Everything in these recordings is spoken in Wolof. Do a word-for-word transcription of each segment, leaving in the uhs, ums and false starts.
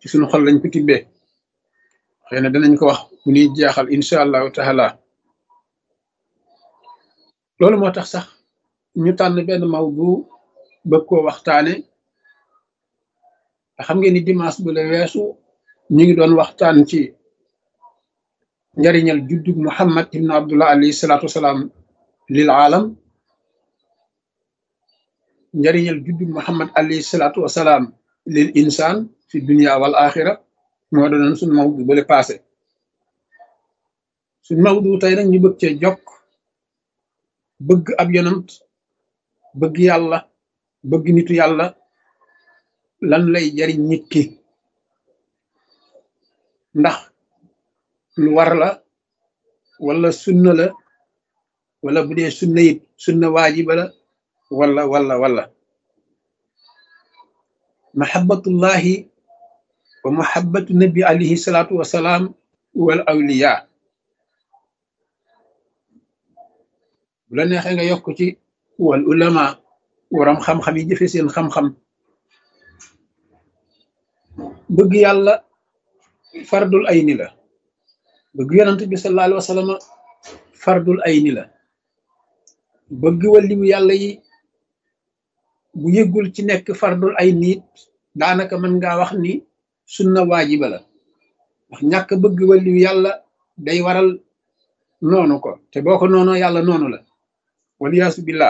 ci suñu xol lañ ko tibbee xëy na danañ ko wax bu ñuy jeexal incha allahu taala loolu moo tax sax ñu tànn benn mawdu bëgg koo waxtaane te xam ngeen ni dimanche bu la weesu ñu ngi doon waxtaan ci njariñal juddug Muhammad ibn Abdullah alayhi salaatu wasalaam lil aalam njariñal juddug Muhammad alayhi salaatu wasalaam lil insaan fi dunia wal axira moo doonoon suñ mawdu bale passé suñ mawdu tey nag ñu bëgg cee jokk bëgg ab yonant bëgg yàlla bëgg nitu yàlla lan lay jariñ nit ki ndax lu war la wala sunna la wala bu dee sunna it sunna waajiba la wala wala wala mahabbatullahi wa mahabbatu nabi alayhi salaatu wasalaam wal awliya bu la neexee nga yokk ci wal ulama waram xam-xam yi jëfe seen xam-xam bëgg yàlla fardul ayni la bëgg yonent bi sallallahu alayhi wa sallam fardul ayni la bëgg waliyu yàlla yi bu yëggul ci nekk fardul ayni it daanaka mën ngaa wax ni sunna waajiba la ndax ñàkk bëgg waliyu yàlla day waral noonu ko te boo ko noonoo yàlla noonu la waliyaasu billah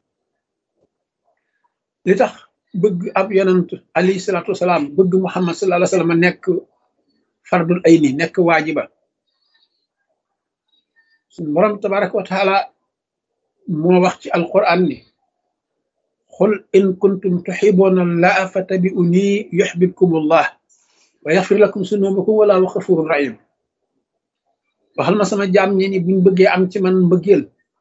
li tax bëgg ab yonent alayhi salaatu wasalaam bëgg muhammad sallallahu alayhi wa sallam nekk fardul ayni nekk waajiba suñu borom tabaraka wa taala moo wax ci alquran ni qul in kuntum tuhibbuna allaha fattabi'uni yuhbibkumullah wa yaghfir lakum sunubakum wallahu ghafurur rahim waxal ma sama jaam ñi ni buñ bëggee am ci man mbëggeel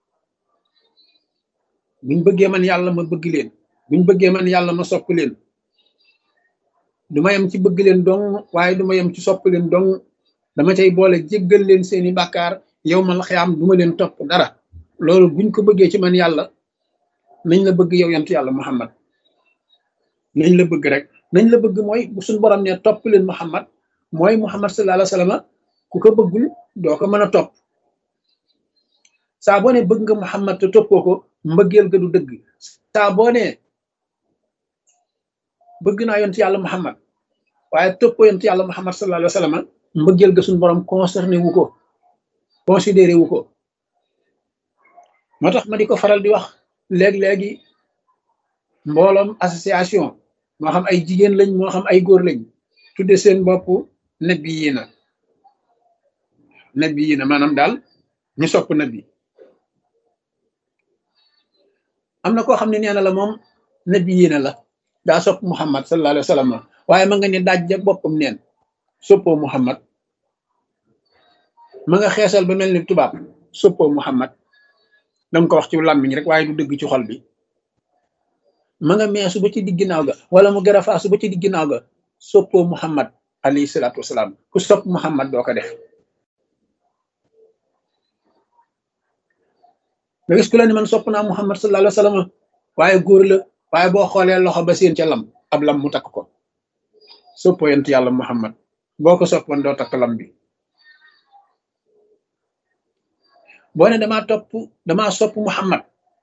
buñ bëggee man yàlla ma bëgg leen buñ bëggee man yàlla ma sopp leen du ma yem ci bëgg leen dong waaye du ma yem ci sopp leen dong dama cay boole jéggal leen seeni bàkkaar yow mal xiyaam du ma leen topp dara loolu buñ ko bëggee ci man yàlla nañ la bëgg yow yant yàlla muhammad nañ la bëgg rek nañ la bëgg mooy bu suñ borom ne topp leen muhammad mooy muhammad sallallahu alayhi wa sallam ku ko bëggul doo ko mën a topp saa boo ne bëgg nga muhammad te toppoo ko mbëggeel ga du dëgg saa boo ne bëgg naa yont yàlla muhammad waaye toppoo yont yàlla muhammad sallallahu alayhi wa sallam mbëggeel ga suñ borom concerné wu ko considéré wu ko moo tax ma di ko faral di wax léeg-léegi mbooloom association moo xam ay jigéen lañ moo xam ay góor lañ tudde seen bopp nabi yi na nabi yi na maanaam daal ñu sopp nabi am na koo xam ne nee na la moom nabi yi na la daa sopp muhammad sallallahu alayhi wa sallam waaye ma nga ne daaj ja boppam neen soppoo muhammad ma nga xeesal ba mel ni tubaab soppoo muhammad danga ko wax ci làmmiñ rek waaye du dëgg ci xol bi ma nga meesu ba ci digg ginnaaw ga wala mu garafaasu ba ci digg ginnaaw ga soppoo muhammad alayhi salaatu wasalaam ku sopp muhammad doo ko def nga gis ku la ni man sopp naa muhammad sallallahu alayhi wa sallam waaye góor la waaye boo xoolee loxo ba seen ca lam ab lam mu takk ko soppoo yent yàlla muhammad boo ko soppoon doo takk lam bi boo ne damaa topp damaa sopp muhammad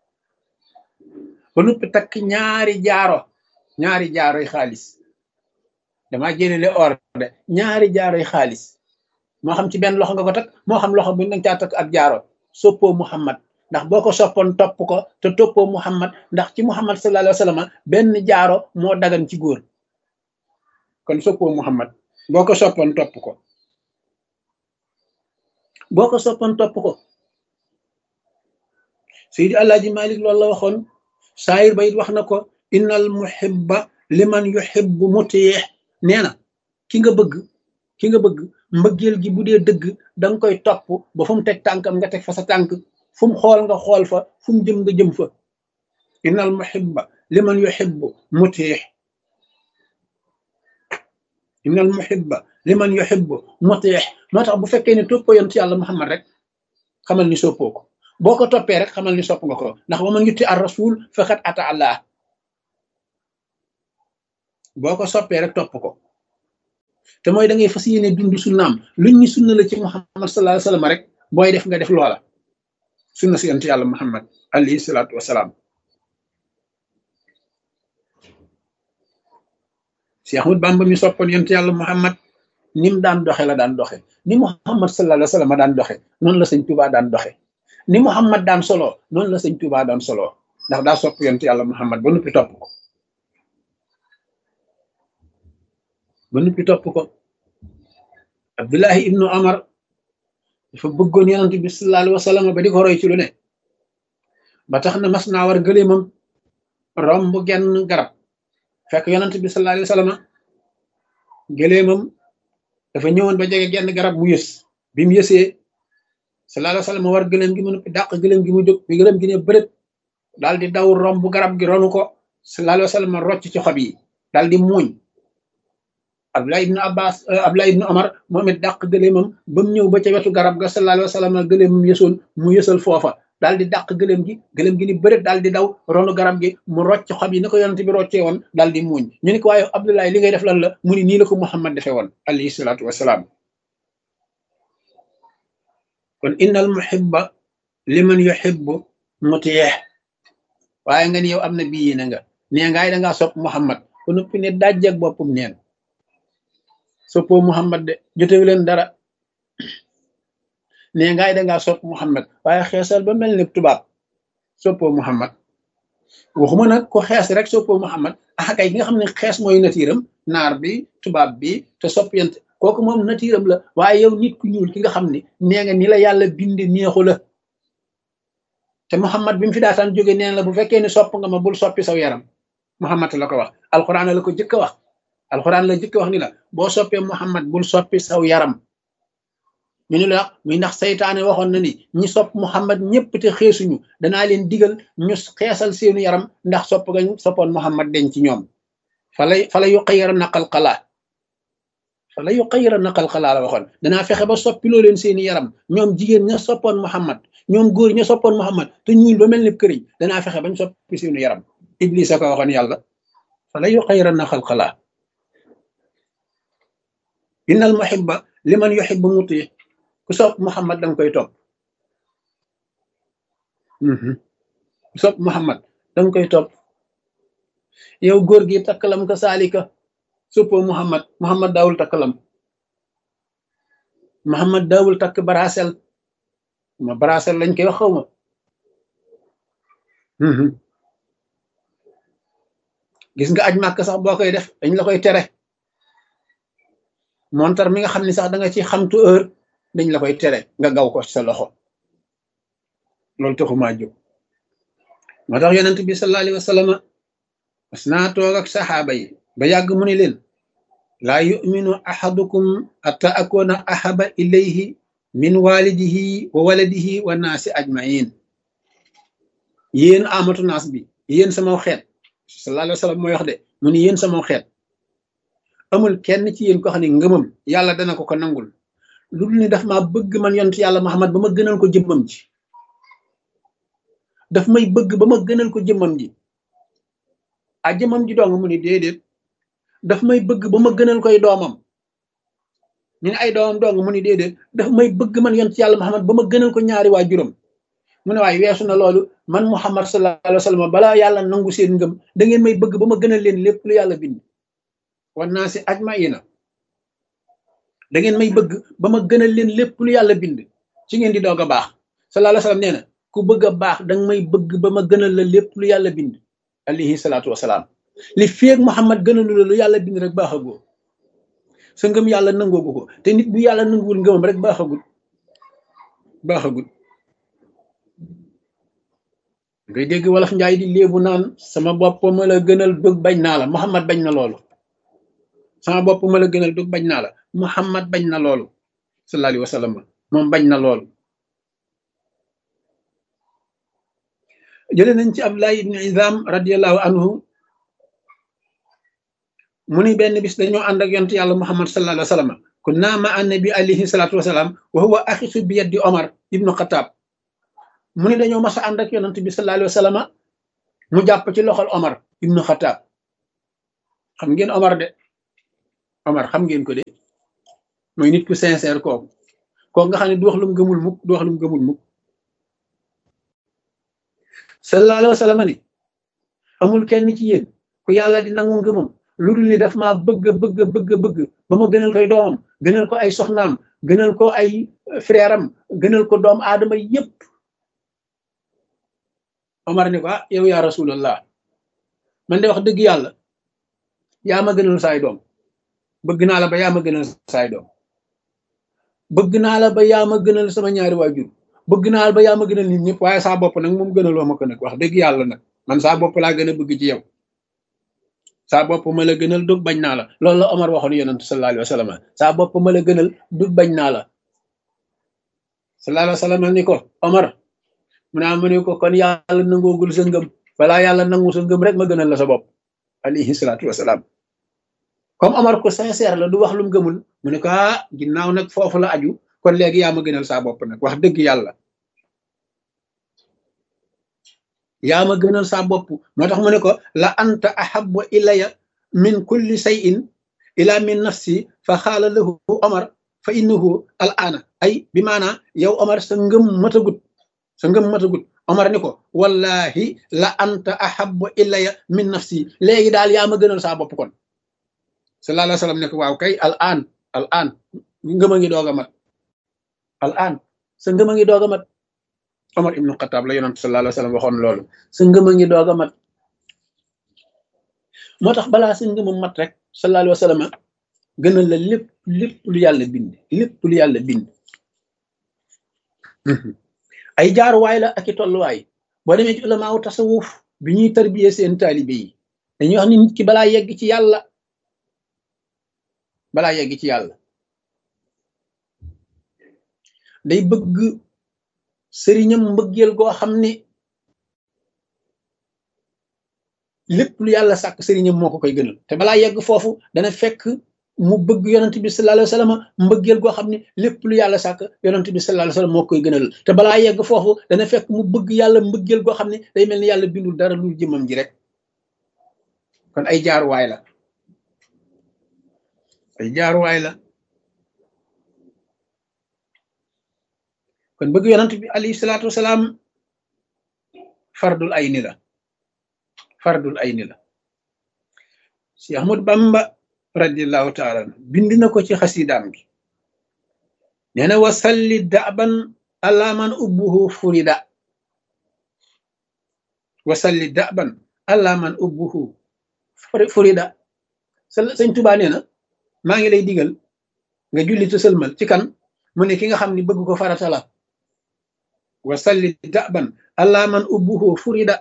ba noppi takk ñaari jaaro ñaari jaaroy xaalis damaa jëlele or de ñaari jaaroy xaalis moo xam ci benn loxo nga ko takk moo xam loxo bu nanga caa takk ak jaaro soppoo muhammad ndax boo ko soppoon topp ko te toppoo muhammad ndax ci muhammad sallallahu alayhi wa sallam benn jaaro moo dagan ci góor kon soppoo muhammad boo ko soppoon topp ko boo ko soppoon topp ko Seydi Alaaji Malik loolu la waxoon saayir ba it wax na ko innal muhibba liman yuhibbu mutiih nee na ki nga bëgg ki nga bëgg mbëggeel gi bu dee dëgg danga koy topp ba fu mu teg tànkam nga teg fa sa tànk fu mu xool nga xool fa fu mu jëm nga jëm fa innal muhibba liman yuhibbu mutiih innal muhibba liman yuhibbu mutiih moo tax bu fekkee ne toppoo yonent yàlla Muhammad rek xamal ni soppoo ko boo ko toppee rek xamal ni sopp nga ko ndax wa man yuti ar rasul faqad ata Allah boo ko soppee rek topp ko te mooy da ngay fas yéene dund sunnaam luñ ñu sunna la ci Muhammad sallallahu alayhi wasallam rek booy def nga def loola sunna si yonent yàlla Muhammad alayhi salaatu wasalaam. Cheikh Ahmad Bamba mi soppoon yonent yàlla Muhammad ni mu daan doxe la daan doxe ni Muhammad sallallahu alayhi wasallam daan doxe noonu la sëñ Tuubaa daan doxe ni Muhammad daan solo noonu la sëñ Tuubaa daan solo ndax daa sopp yonent yàlla Muhammad ba noppi topp ko ba noppi topp ko Abdullahi ibnu Omar dafa bëggoon yonent bi sallallahu alayhi wasallam ba di ko roy ci lu ne ba tax na mas naa war gëléemam romb genn garab fekk yonent bi sallallahu alayhi wasallam gëléemam dafa ñëwoon ba jege genn garab mu yës bi mu yësee sallallahu alayhi wasallam war gëléem gi mu noppi dàq gëléem gi mu jóg bi gëléem gi ne bërët daal di daw romb garab gi ronu ko sallallahu alayhi wasallam rocc ci xob yi daal di muuñ Abdullah ibn Abbas Abdullah ibn Omar moom it dàq gëléemam ba mu ñëw ba ca wetu garab ga sallallahu alayhi wasallam gëléemam yësoon mu yësal foofa daal di dàq gëléem gi gëléem gi ni bërët daal di daw ronu garab gi mu rocc xob yi na ko yonent bi roccee woon daal di muuñ ñu ne ko waaye Abdullah li ngay def lan la mu ni nii la ko Muhammad defee woon alayhi salaatu wasalaam. kon innal muhibba liman yuhibbu mutiih waaye nga ni yow am na bii yéene nga nee ngaay dangaa sopp Muhammad ko noppi ne dajjeg boppam neen soppoo Muhammad de jotewu leen dara nee ngaay dangaa sopp Muhammad waaye xeesal ba mel ni tubaab soppoo Muhammad waxuma nag ko xees rek soppoo Muhammad ah kay ki nga xam ne xees mooy natiiram naar bi tubaab bi te sopp yent kooku moom natiiram la waaye yow nit ku ñuul ki nga xam ne nee nga ni la yàlla binde neexu la te Muhammad bi mu fi daataan jóge neen la bu fekkee ni sopp nga ma bul soppi saw yaram Muhammad la ko wax alxuraan la ko jëkk a wax alxuraan la jëkk a wax ni la boo soppee Muhammad bul soppi saw yaram ñu ni la muy ndax saytaane waxoon na ni ñi sopp Muhammad ñëpp te xeesuñu danaa leen digal ñu xeesal seenu yaram ndax sopp gañ soppoon Muhammad den ci ñoom fala fala yu xayira naqal xalaa fala yu xayira naqal xalaa la waxoon danaa fexe ba soppiloo leen seeni yaram ñoom jigéen ña soppoon Muhammad ñoom góor ña soppoon Muhammad te ñuul ba mel ni këriñ danaa fexe bañ soppi seenu yaram Iblis a ko waxoon yàlla fala yu xayira naqal xalaa innal muhibba liman yuhibbu muti ku sopp Muhammad danga koy topp ku sopp Muhammad danga koy topp yow góor gi takkalam ka saalika soppoo Muhammad Muhammad daawul takkalam Muhammad daawul takk barasel ma barasel lañ koy wax xaw ma gis nga aj màkk sax boo koy def dañ la koy tere montar mi nga xam ne sax da nga ci xamtu heure dañ la koy tere nga gaw ko sa loxo loolu taxumaa jóg moo tax yonent bi sallallahu alayhi wa sallam mas naa toog ak saxaaba yi ba yàgg mu ne leen laa yuminu ahadukum hatta akuna ahaba ilayhi min walidihi wa waladihi wa naasi ajmain yéen amatu naas bi yéen sama xeet sallallahu alayhi wa sallam mooy wax de mu ni yéen sama xeet amul kenn ci yéen ko xam ne ngëmam yàlla dana ko ko nangul lu dul ni daf maa bëgg man yonent yàlla Muhammad ba ma gënal ko jëmmam ji daf may bëgg ba ma gënal ko jëmmam ji a jëmmam ji dong mu ni déedéet daf may bëgg ba ma gënal koy doomam ñu ne ay doomam dong mu ni déedéet daf may bëgg man yonent yàlla Muhammad ba ma gënal ko ñaari waa juróom mu ne waaye weesu na loolu man Muhammad sallallahu alayhi wa sallam balaa yàlla nangu seen ngëm da ngeen may bëgg ba ma gënal leen lépp lu yàlla bind wan naa si ajmaina da ngeen may bëgg ba ma gënal leen lépp lu yàlla bind ci ngeen di doog a baax sallallahu alayhi wa sallam nee na ku bëgg a baax danga may bëgg ba ma gënal la lépp lu yàlla bind alayhi salaatu wasalaam li feeg Muhammad gënalu la lu yàlla bind rek baaxagoo sa ngëm yàlla nangoogu ko te nit bu yàlla nanguwul ngëmam rek baaxagul baaxagul ngay dégg wolof njaay di léebu naan sama bopp ma la gënal dug bañ naa la Muhammad bañ na loolu sama bopp ma la gënal dug bañ naa la Muhammad bañ na loolu sallallahu alayhi wa sallam moom bañ na loolu jëlee nañ ci Abdullah ibn Izam radiyallahu anhu mu ni benn bis dañoo ànd ak yonent yàlla Muhammad sallallahu alayhi wa sallam kunna ma annabi alayhi salatu wasalaam wa huwa axisu bi yaddi Omar ibnu Xataab mu ni dañoo mas a ànd ak yonent bi sallallahu alayhi wa sallam mu jàpp ci loxol Omar ibnu Xataab xam ngeen Omar de Omar xam ngeen ko de mooy nit ku sincère kooku kooku nga xam ne du wax lu mu gëmul mukk du wax lu mu gëmul mukk sallallahu alayhi wa sallam ni amul kenn ci yéen ku yàlla di nangu ngëmam lu dul ni daf maa bëgg bëgg bëgg bëgg ba ma gënal koy doomam gënal ko ay soxnaam gënal ko ay frère am gënal ko doom aadama yépp Omar ni ko ah yow yaa rasulallah man de wax dëgg yàlla yaa ma gënal saay doom bëgg naa la ba yaa ma gënal saay doom bëgg naa la ba yaa ma gënal sama ñaari waajur bëgg naa la ba yaa ma gënal nit ñëpp waaye saa bopp nag moom gënaloo ma ko nag wax dëgg yàlla nag man saa bopp laa gën a bëgg ci yow saa bopp ma la gënal dug bañ naa la loolu la Omar waxoon yonent sallallahu alayhi wa sallam saa bopp ma la gënal dug bañ naa la sallallahu alayhi wa sallam ni ko Omar mu naa mu ne ko kon yàlla nangoogul sa ngëm balaa yàlla nangu sa ngëm rek ma gënal la sa bopp alayhi salaatu wasalaam comme Omar ko sincère la du wax lu mu gëmul mu ne ko ah ginnaaw nag foofu la aju kon léegi yaa ma gënal saa bopp nag wax dëgg yàlla yaa ma gënal saa bopp moo tax mu ne ko la anta ahabbu ilaya min kulli shay'in ila min nafsi fa xaala lahu Omar fa innahu al aana ay bi maanaa yow Omar sa ngëm matagut sa ngëm matagut Omar ni ko wallahi la anta ahabbu ilaya min nafsi léegi daal yaa ma gënal saa bopp kon sallallahu alayhi wa sallam ne ko waaw kay al aan al aan ngëm a ngi doog a mat al aan sa ngëm a ngi doog a mat Omar ibnu Xataab la yonent sallallahu alayhi wa sallam waxoon loolu sa ngëm a ngi doog a mat moo tax balaa sa ngëm a mat rek sallallahu alayhi wa sallam gënal la lépp lépp lu yàlla bind lépp lu yàlla bind ay jaaruwaay la ak i tolluwaay boo demee ci ulamaaw tasawuf bi ñuy tarbiyee seen taalibe yi dañuy wax ni nit ki balaa yegg ci yàlla balaa yegg ci yàlla day bëgg sëriñam mbëggeel goo xam ne lépp lu yàlla sàkk sëriñam moo ko koy gënal te balaa yegg foofu dana fekk mu bëgg yonent bi sallallahu alayhi wa sallam mbëggeel goo xam ne lépp lu yàlla sàkk yonent bi sallallahu alayhi wa sallam moo koy gënal te balaa yegg foofu dana fekk mu bëgg yàlla mbëggeel goo xam ne day mel ni yàlla bindul dara lu jëmam ji rek kon ay jaaruwaay la ay jaaruwaay la kon bëgg yonent bi alayhi salaatu wasalaam fardul ayni la fardul ayni la si Ahmad Bamba radiallahu taala bind na ko ci xasidaam gi nee na wasalli daban ala man ubbuhu furida wasalli daban ala man ubbuhu furida sëñ Tuubaa nee na maa ngi lay digal nga julli te sëlmal ci kan mu ne ki nga xam ni bëgg ko farata la wasalli daban ala man ubbuhu furida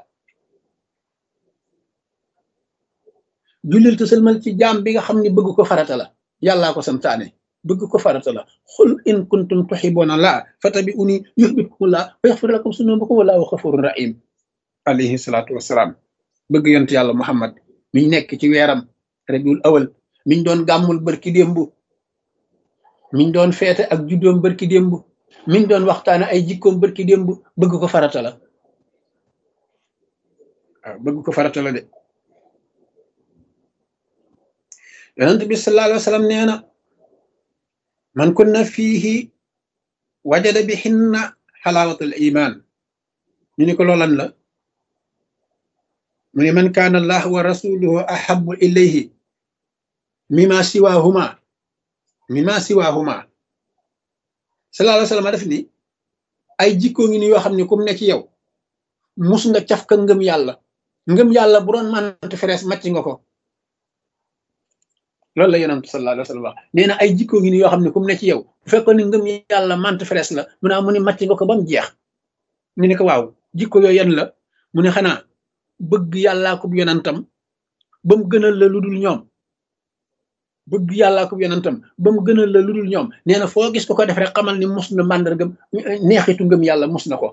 jullil te sëlmal ci jaam bi nga xam ni bëgg ko farata la yàllaa ko santaane bëgg ko farata la xul in kuntum tuhibbuna laa fattabi'uni yuhbibkumullah wa yaghfir lakum zunubakum wallahu ghafurur rahim alayhi salaatu wassalaam bëgg yont yàlla Muhammad miñ nekk ci weeram rabiul awal miñ doon gàmmul barki démb miñ doon feete ak juddoom barki démb miñ doon waxtaane ay jikkoom barki démb bëgg ko farata la waaw bëgg ko farata la de yonent bi sallallahu alayhi wa sallam nee na man kunna fiihi wajada bi hinna xalaawatul iman ñu ni ko loolan la mu ne man kaana allah wa rasuluhu ahabbu ilayhi mima siwahuma mima siwahuma sallallahu alayhi wa sallam def ni ay jikkoo ngi ni yoo xam ne kum ne ci yow mus nga caf ka ngëm yàlla ngëm yàlla bu doon mante ferees màcc nga ko loolu la yonent sallallahu alayhi wa sallam wax nee na ay jikkoo ngi ni yoo xam ne kum ne ci yow bu fekkoon ni ngëm yàlla mante ferees la mu ne mu ne màcc nga ko ba mu jeex ñu ne ko waaw jikko yooyu yan la mu ne xanaa bëgg yàllaa ko yonentam ba mu gënal la lu dul ñoom bëgg yàllaa ko yonentam ba mu gënal la lu dul ñoom nee na foo gis ko ko def rek xamal ni mus na màndargam neexitu ngëm yàlla mus na ko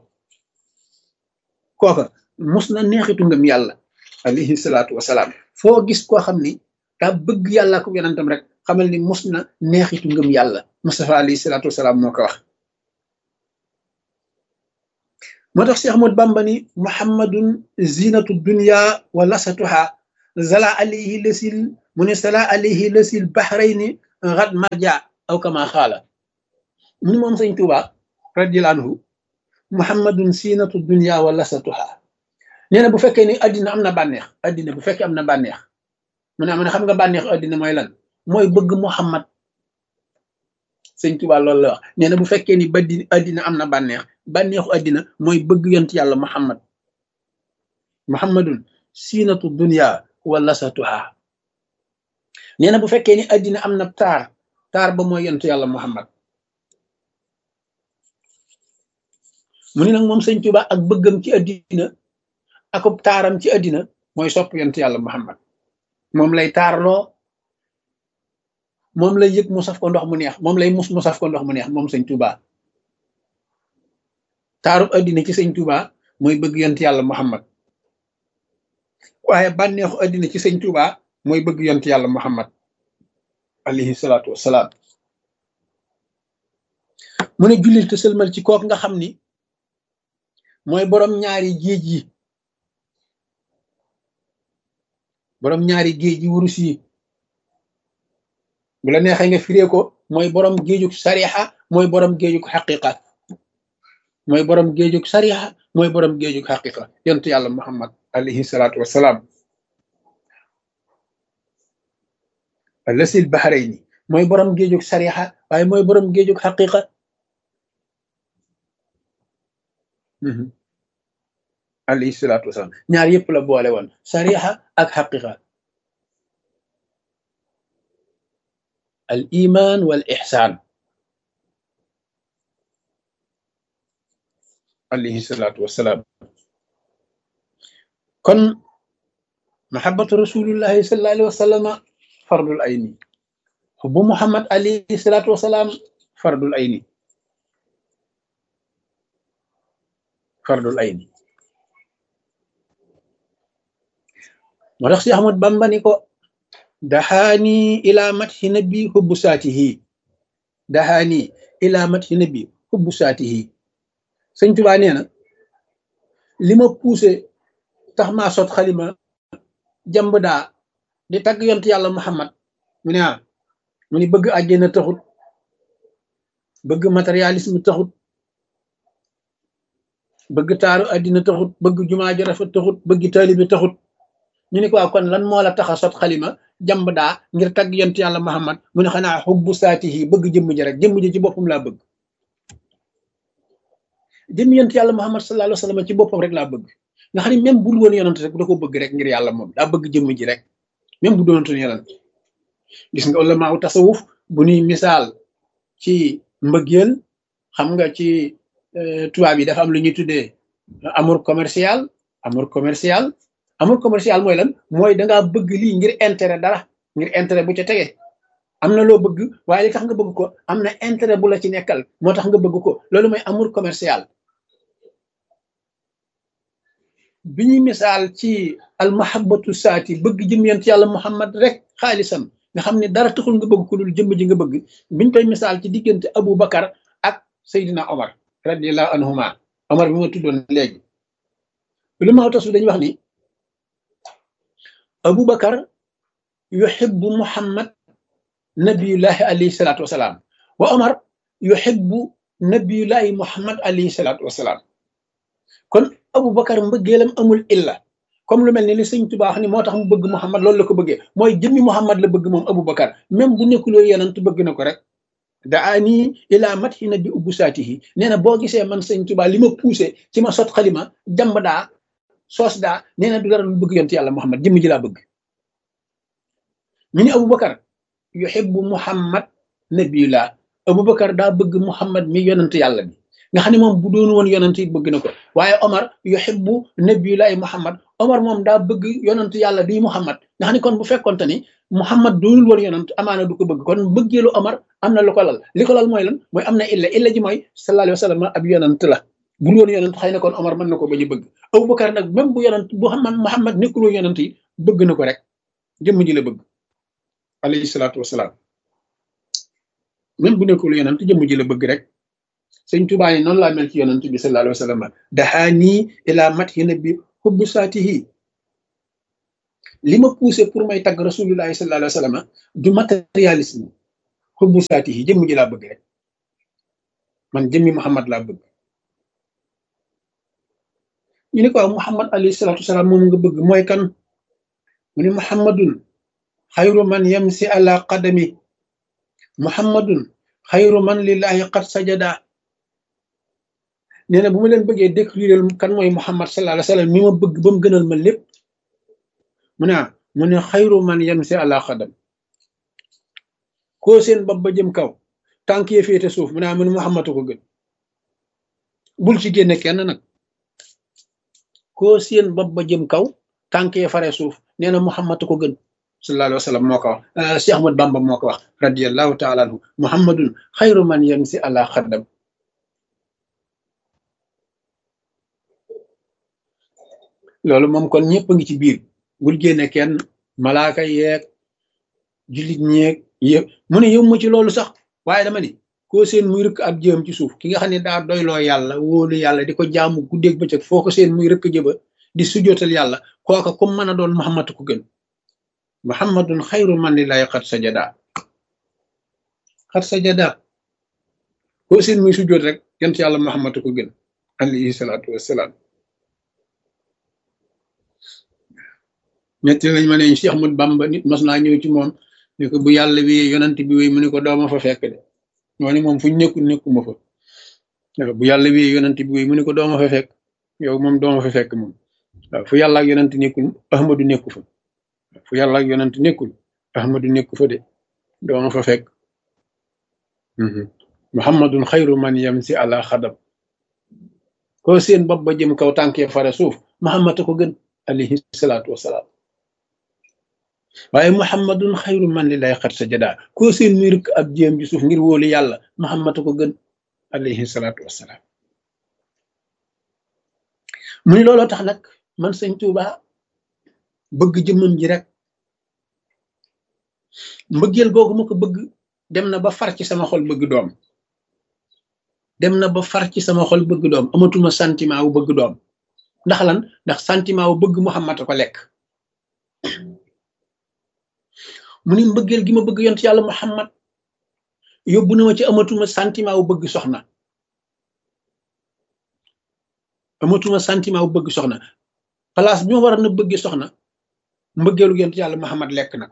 kooka mus na neexitu ngëm yàlla alayhi salaatu wasalaam foo gis koo xam ni daa bëgg yàllaa ko yonentam rek xamal ni mus na neexitu ngëm yàlla Mustafa alayhi salaatu wasalaam moo ko wax moo tax Cheikh Ahmad Bamba ni muhammadun zinatu dunya wa lasatuha zala alayhi lasil mu ne sala alayhi lasil bahrayni ghad marja aw kama xaala mu ni moom sëñ Tuuba radiyallahu anhu muhammadun siinatu dunya wa lasatuha nee na bu fekkee ni addina am na bànneex addina bu fekkee am na bànneex mu ne am na xam nga bànneexu addina mooy lan mooy bëgg muhammad sëñ Tuuba loolu la wax nee na bu fekkee ni baddi addina am na bànneex bànneexu addina mooy bëgg yont yàlla muhammad muhammadun siinatu dunya wa lasatuha nee na bu fekkee ni addina am na taar taar ba mooy yont yàlla muhammad mu ni nag moom sëñ Tuuba ak bëggam ci addina ak taaram ci addina mooy sopp yont yàlla muhammad moom lay taarloo moom lay yëg mu saf ko ndox mu neex moom lay mus mu saf ko ndox mu neex moom sëñ Tuuba taarub addina ci sëñ Tuuba mooy bëgg yont yàlla muhammad waaye bànneexu addina ci sëñ Tuuba mooy bëgg yont yàlla muhammad alayhi salaatu wassalaam mu ne jullil te sëlmal ci kook nga xam ni mooy borom ñaari géej yi borom ñaari géej yi wurus yi bu la neexee nga firee ko mooy borom géejug sariha mooy borom géejug xaqiqa mooy borom géejug sariha mooy borom géejug xaqiqa yontu yàlla muhammad alayhi salaatu wassalaam alasil bahrayni mooy borom géejug sariha waaye mooy borom géejug xaqiqa alayhi salaatu wasalaam ñaar yëpp la boole woon sariha ak xaqiqa al iman wal ihsan alayhi salaatu wasalaam kon mahabbatu rasulillahi sallallahu alayhi wa sallam fardul ayni xubbu muhammad alayhi salaatu wasalaam fardul ayni fardul ayni moo tax si Ahmad Bamba ni ko daxaani ila mathi nabi hubbu saatihi daxaani ila mathi nabi hubbu saatihi sëñ Tuubaa nee na li ma poussé tax maa sot xalima jàmb daa di tagg yont yàlla Muhammad mu ne ah mu ni bëgg àjjana taxut bëgg matérialisme taxut bëgg taaru àddina taxut bëgg jumaa ju rafet taxut bëgg taalibe taxut ñu ni ko kon lan moo la tax a sot xalima jàmb daa ngir tagg yont yàlla Muhammad mu ne xanaa xubbu saatihi bëgg jëmm ji rek jëmm ji ci boppam laa bëgg jëmm yont yàlla Muhammad sallallahu alayhi wa sallam ci boppam rek laa bëgg nga xam ne même bu dul woon yonent rek da ko bëgg rek ngir yàlla moom daa bëgg jëmm ji rek même bu doonatul yonent gis nga ulama u tasawuf bu ñuy misaal ci mbëggeel xam nga ci tubaab yi dafa am lu ñuy tuddee amour commercial amour commercial amour commercial mooy lan mooy dangaa bëgg lii ngir intérêt dara ngir intérêt bu ca tege am na loo bëgg waaye li tax nga bëgg ko am na intérêt bu la ci nekkal moo tax nga bëgg ko loolu mooy amour commercial bi ñuy misaal ci al mahabbatu saati bëgg jëm yent yàlla muhammad rek xaalisam nga xam ne dara taxul nga bëgg ko loolu jëmm ji nga bëgg biñ koy misaal ci diggante Abu Bakar ak Seydina Omar radiyallahu anhuma Omar bi ma tuddoon léegi lu ma tasu dañuy wax ni Abu Bakar yuhibbu muhammad nabiyullahi alayhi salaatu wasalaam wa Omar yuhibbu nabiyullahi muhammad alayhi salaatu wasalaam kon Abu Bakar mbëggeelam amul illa comme lu mel ni li sëñ Tuubaa wax ni moo tax mu bëgg Muhammad loolu la ko bëggee mooy jëmmi Muhammad la bëgg moom Abu Bakar même bu nekkuloo yenant bëgg na ko rek daani ila mathi nabi ubbu saatihi nee na boo gisee man sëñ Tuubaa li ma poussé ci ma sot xalima jàmb daa soos daa nee na du dara lu bëgg yonent yàlla Muhammad jëmm ji laa bëgg ñu ni Abu Bakar yuhibbu Muhammad nabiyullah Abu Bakar daa bëgg Muhammad mi yonent yàlla bi nga xam ne moom bu doon woon yonent it bëgg na ko waaye Omar yuhibbu nabiyullahi Muhammad Omar moom daa bëgg yonent yàlla bi Muhammad nga xam ne kon bu fekkonte ni Muhammad doonul woon yonent amaana du ko bëgg kon bëggeelu Omar am na lu ko lal li ko lal mooy lan mooy am na illa illa ji mooy sallallahu alayhi wa sallam ab yonent la bu woon yonent xëy na kon Omar mën na ko bañ a bëgg Abu Bakar nag même bu yonent bu xam Muhammad nekkul woon yonent yi bëgg na ko rek jëmm ji la bëgg alayhi salaatu wasalaam même bu nekkul yonent jëmm ji la bëgg rek sëñ Tuubaa yi noonu laa mel ci yonent bi sallallahu alayhi wa sallam dahaani ila mathi nabi hubbu saatihi li ma poussé pour may tagg rasulullahi sallallahu alayhi wa sallam du matérialisme xubbu saati yi jëmm ji laa bëgg rek man jëmmi Muhammad laa bëgg ñu ne ko waaw Muhammad alayhi salaatu wasalaam moom nga bëgg mooy kan mu ne Muhammadun xayru man yamsi ala qadami Muhammadun xayru man lillahi qad sajada nee na bu ma leen bëggee décrire kan mooy Muhammad sallallahu alayhi wa sallam mi ma bëgg ba mu gënal ma lépp mu ne mu ne xayru man yamsi ala qadam koo seen bopp ba jëm kaw tànk yee féete suuf mu ne mu ne Muhammad ko gën bul ci génne kenn nag koo seen bopp ba jëm kaw tànk yee fare suuf nee na Muhammad ko gën sallallahu alayhi wa sallam moo ko wax Cheikh Ahmad Bamba moo ko wax radiyallahu taala anhu Muhammadun xayru man yamsi ala qadam loolu moom kon ñëpp a ngi ci biir bul génne kenn malaaka yeeg jullit ñeeg yëpp mu ne yow ma ci loolu sax waaye dama ni koo seen muy rëkk ab jëm ci suuf ki nga xam ne daa doyloo yàlla wóolu yàlla di ko jaamu guddeeg bëccëg foo ko seen muy rëkk jëba di sujootal yàlla kooka comme mën a doon Muhammad ko gën Muhammadun xayru man lillahi xat sajada xat sajada koo seen muy sujoot rek yent yàlla Muhammad ko gën alayhi salaatu wassalaam ñetti lañ ma ne Cheikh Ahmad Bamba nit mas naa ñëw ci moom ne ko bu yàlla wi yonent bi wéy mu ne ko dooma fa fekk de ñoo ni moom fuñ nekkul nekkuma fa bu yàlla wi yonent bi wéy mu ne ko dooma fa fekk yow moom dooma fa fekk moom waaw fu yàlla ak yonent nekkul Ahmadu nekku fa fu yàlla ak yonent nekkul Ahmadu nekku fa de dooma fa fekk Muhammadun xayru man yamsi ala xadam koo seen bopp ba jëm kaw tànkee fare suuf Muhammad ko gën alayhi salaatu wasalaam waaye Muhammadun xayru man lillahi xat sajada koo seen muy rëkk ab jéem ji suuf ngir wóolu yàlla Muhammad ko gën alayhi salaatu wasalaam mu ni looloo tax nag man sëñ Tuuba bëgg jëmmam ji rek mbëggeel googu ma ko bëgg dem na ba far ci sama xol bëgg doom dem na ba far ci sama xol bëgg doom amatuma sentiment wu bëgg doom ndax lan ndax sentiment wu bëgg Muhammad ko lekk mu ni mbëggeel gi ma bëgg yont yàlla Muhammad yóbbu na ma ci amatuma sentiment wu bëgg soxna amatuma sentiment wu bëgg soxna place bi ma war a na bëgg soxna mbëggeelu yont yàlla Muhammad lekk na ko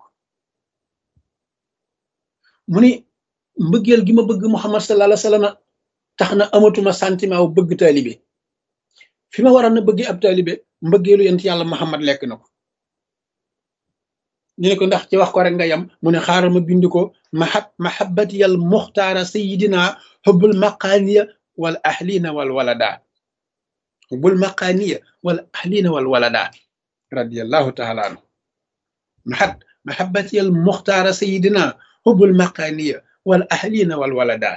mu ni mbëggeel gi ma bëgg Muhammad sallallahu alayhi wa sallam tax na amatuma sentiment wu bëgg taalibe fi ma war a na bëgg ab taalibe mbëggeelu yont yàlla Muhammad lekk na ko ñu ne ko ndax ci wax ko rek nga yam mu ne xaaral ma bind ko mahab mahabbati al muxtaara sayidina xubbul maqaaniya wal ahlina wal walada xubbul maqaaniya wal ahlina wal walada radiallahu taala anhu mahab mahabbati al muxtaara sayidina xubbul maqaaniya wal ahlina wal walada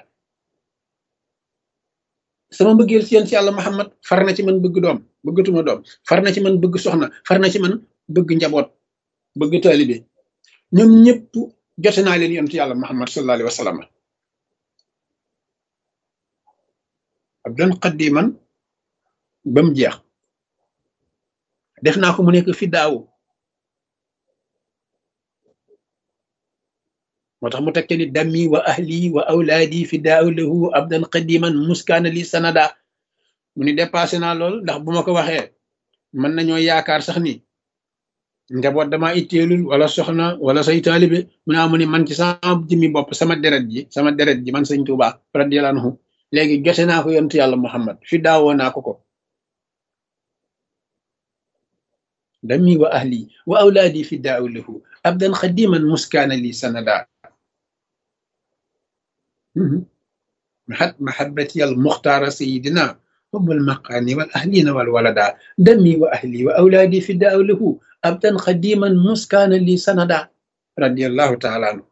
sama mbëggeel ci yéen ci yàlla Muhammad far na ci man bëgg doom bëggatuma doom far na ci man bëgg soxna far na ci man bëgg njaboot bëgg taalibe ñoom ñëpp jote naa leen yonent yàlla Muhammad sallallahu alayhi wa sallam abdan qadiman ba mu jeex def naa ko mu nekk fi daaw moo tax mu tekke ni dammi wa ahli wa awlaadi fi daaw lahu abdan qadiman muskaana li sanada mu ni dépassé naa lool ndax bu ma ko waxee mën nañoo yaakaar sax ni njaboot dama itteelul wala soxna wala say taalibe mu naa mu ni man ci sama jëmmi bopp sama deret ji sama deret ji man sëñ Tuuba radiyallahu anhu léegi jote naa ko yontu yàlla Muhammad fi daawoo naa ko ko dammi wa ahli wa awlaadi fi daaw lahu abdan xadiman muskaana li sanada mahat mahabbati al muxtaara sayidina hubbul maqaani wal ahlina wal walada dammi wa ahli wa awlaadi fi daaw lahu abdan xadiman muskaana li sanada radiallahu taala anhu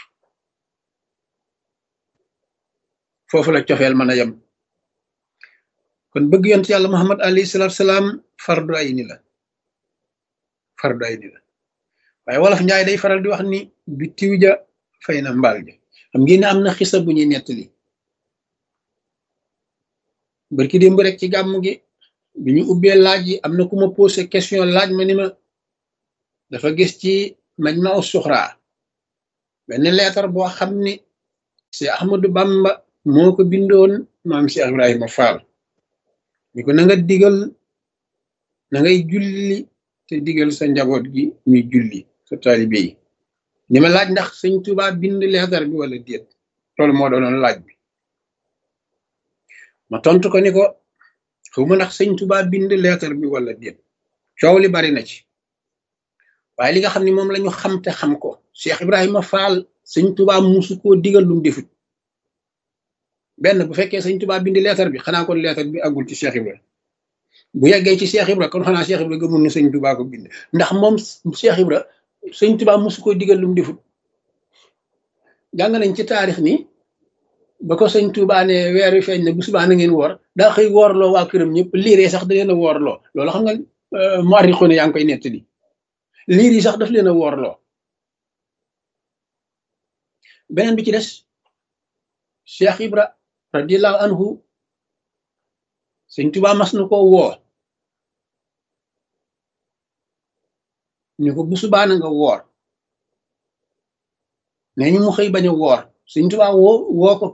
foofu la cofeel mën a yem kon bëgg yont yàlla Muhammad alayhi salaatu salaam fardu ay ni la fardu ay ni la waaye wolof njaay day faral di wax ni bi tiw ja fay na mbaal ja xam ngeen ne am na xisa bu ñuy nettali barki démb rek ci gàmm gi bi ñu ubbee laaj yi am na ku ma posé question laaj ma ni ma dafa gis ci Majma'u Suxra benn leetar boo xam ni Cheikh Ahmadou Bamba moo ko bindoon maam Cheikh Ibrahima Fall ni ko na nga digal na ngay julli te digal sa njaboot gi ñuy julli sa taalibe yi ni ma laaj ndax sëñ Tuubaa bind leetar bi wala déet loolu moo doonoon laaj bi ma tontu ko ni ko xawma ndax sëñ Tuubaa bind leetar bi wala déet coow li bari na ci waaye li nga xam ne moom la ñu xam te xam ko Cheikh Ibrahima Fall sëñ Tuubaa musu koo digal lu mu defut benn bu fekkee sëñ Tuubaa bind leetar bi xanaa kon leetar bi àggul ci Cheikh Ibrahima bu yeggee ci Cheikh Ibra kon xanaa Cheikh Ibra gëmul ne sëñ Tuubaa ko bind ndax moom Cheikh Ibra sëñ Tuubaa musu koo digal lu mu defut jàng nañ ci taarix ni ba ko sëñ Tuubaa ne weer wi feeñ ne bu subaa na ngeen woor daa xëy woorloo waa këram ñëpp liiree sax da leen a woorloo loolu xam nga muarrixu ne yaa ngi koy nettali liir yi sax daf leen a woorloo beneen bi ci des Cheikh Ibra radiyallahu anhu sëñ Tuubaa mas na koo woo ñu ko bu subaa na nga woor nee ñu mu xëy bañ a woor sëñ Tuubaa woo woo ko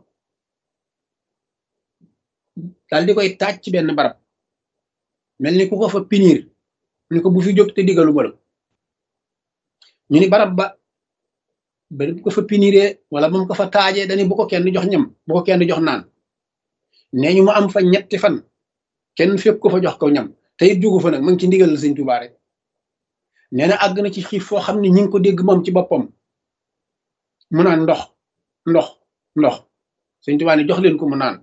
daal di koy taaj ci benn barab mel ni ku ko fa pinir ni ko bu fi jóg te digalu ba la ñu ni barab ba ba bu ko fa piniree wala ba mu ko fa taajee dañu bu ko kenn jox ñam bu ko kenn jox naan nee ñu mu am fa ñetti fan kenn fekk ko fa jox ko ñam te it jugu fa nag ma ngi ci ndigal la sëñ Tuubaa rek nee na àgg na ci xiif foo xam ne ñi ngi ko dégg moom ci boppam mu naan ndox ndox ndox sëñ Tuubaa ne jox leen ko mu naan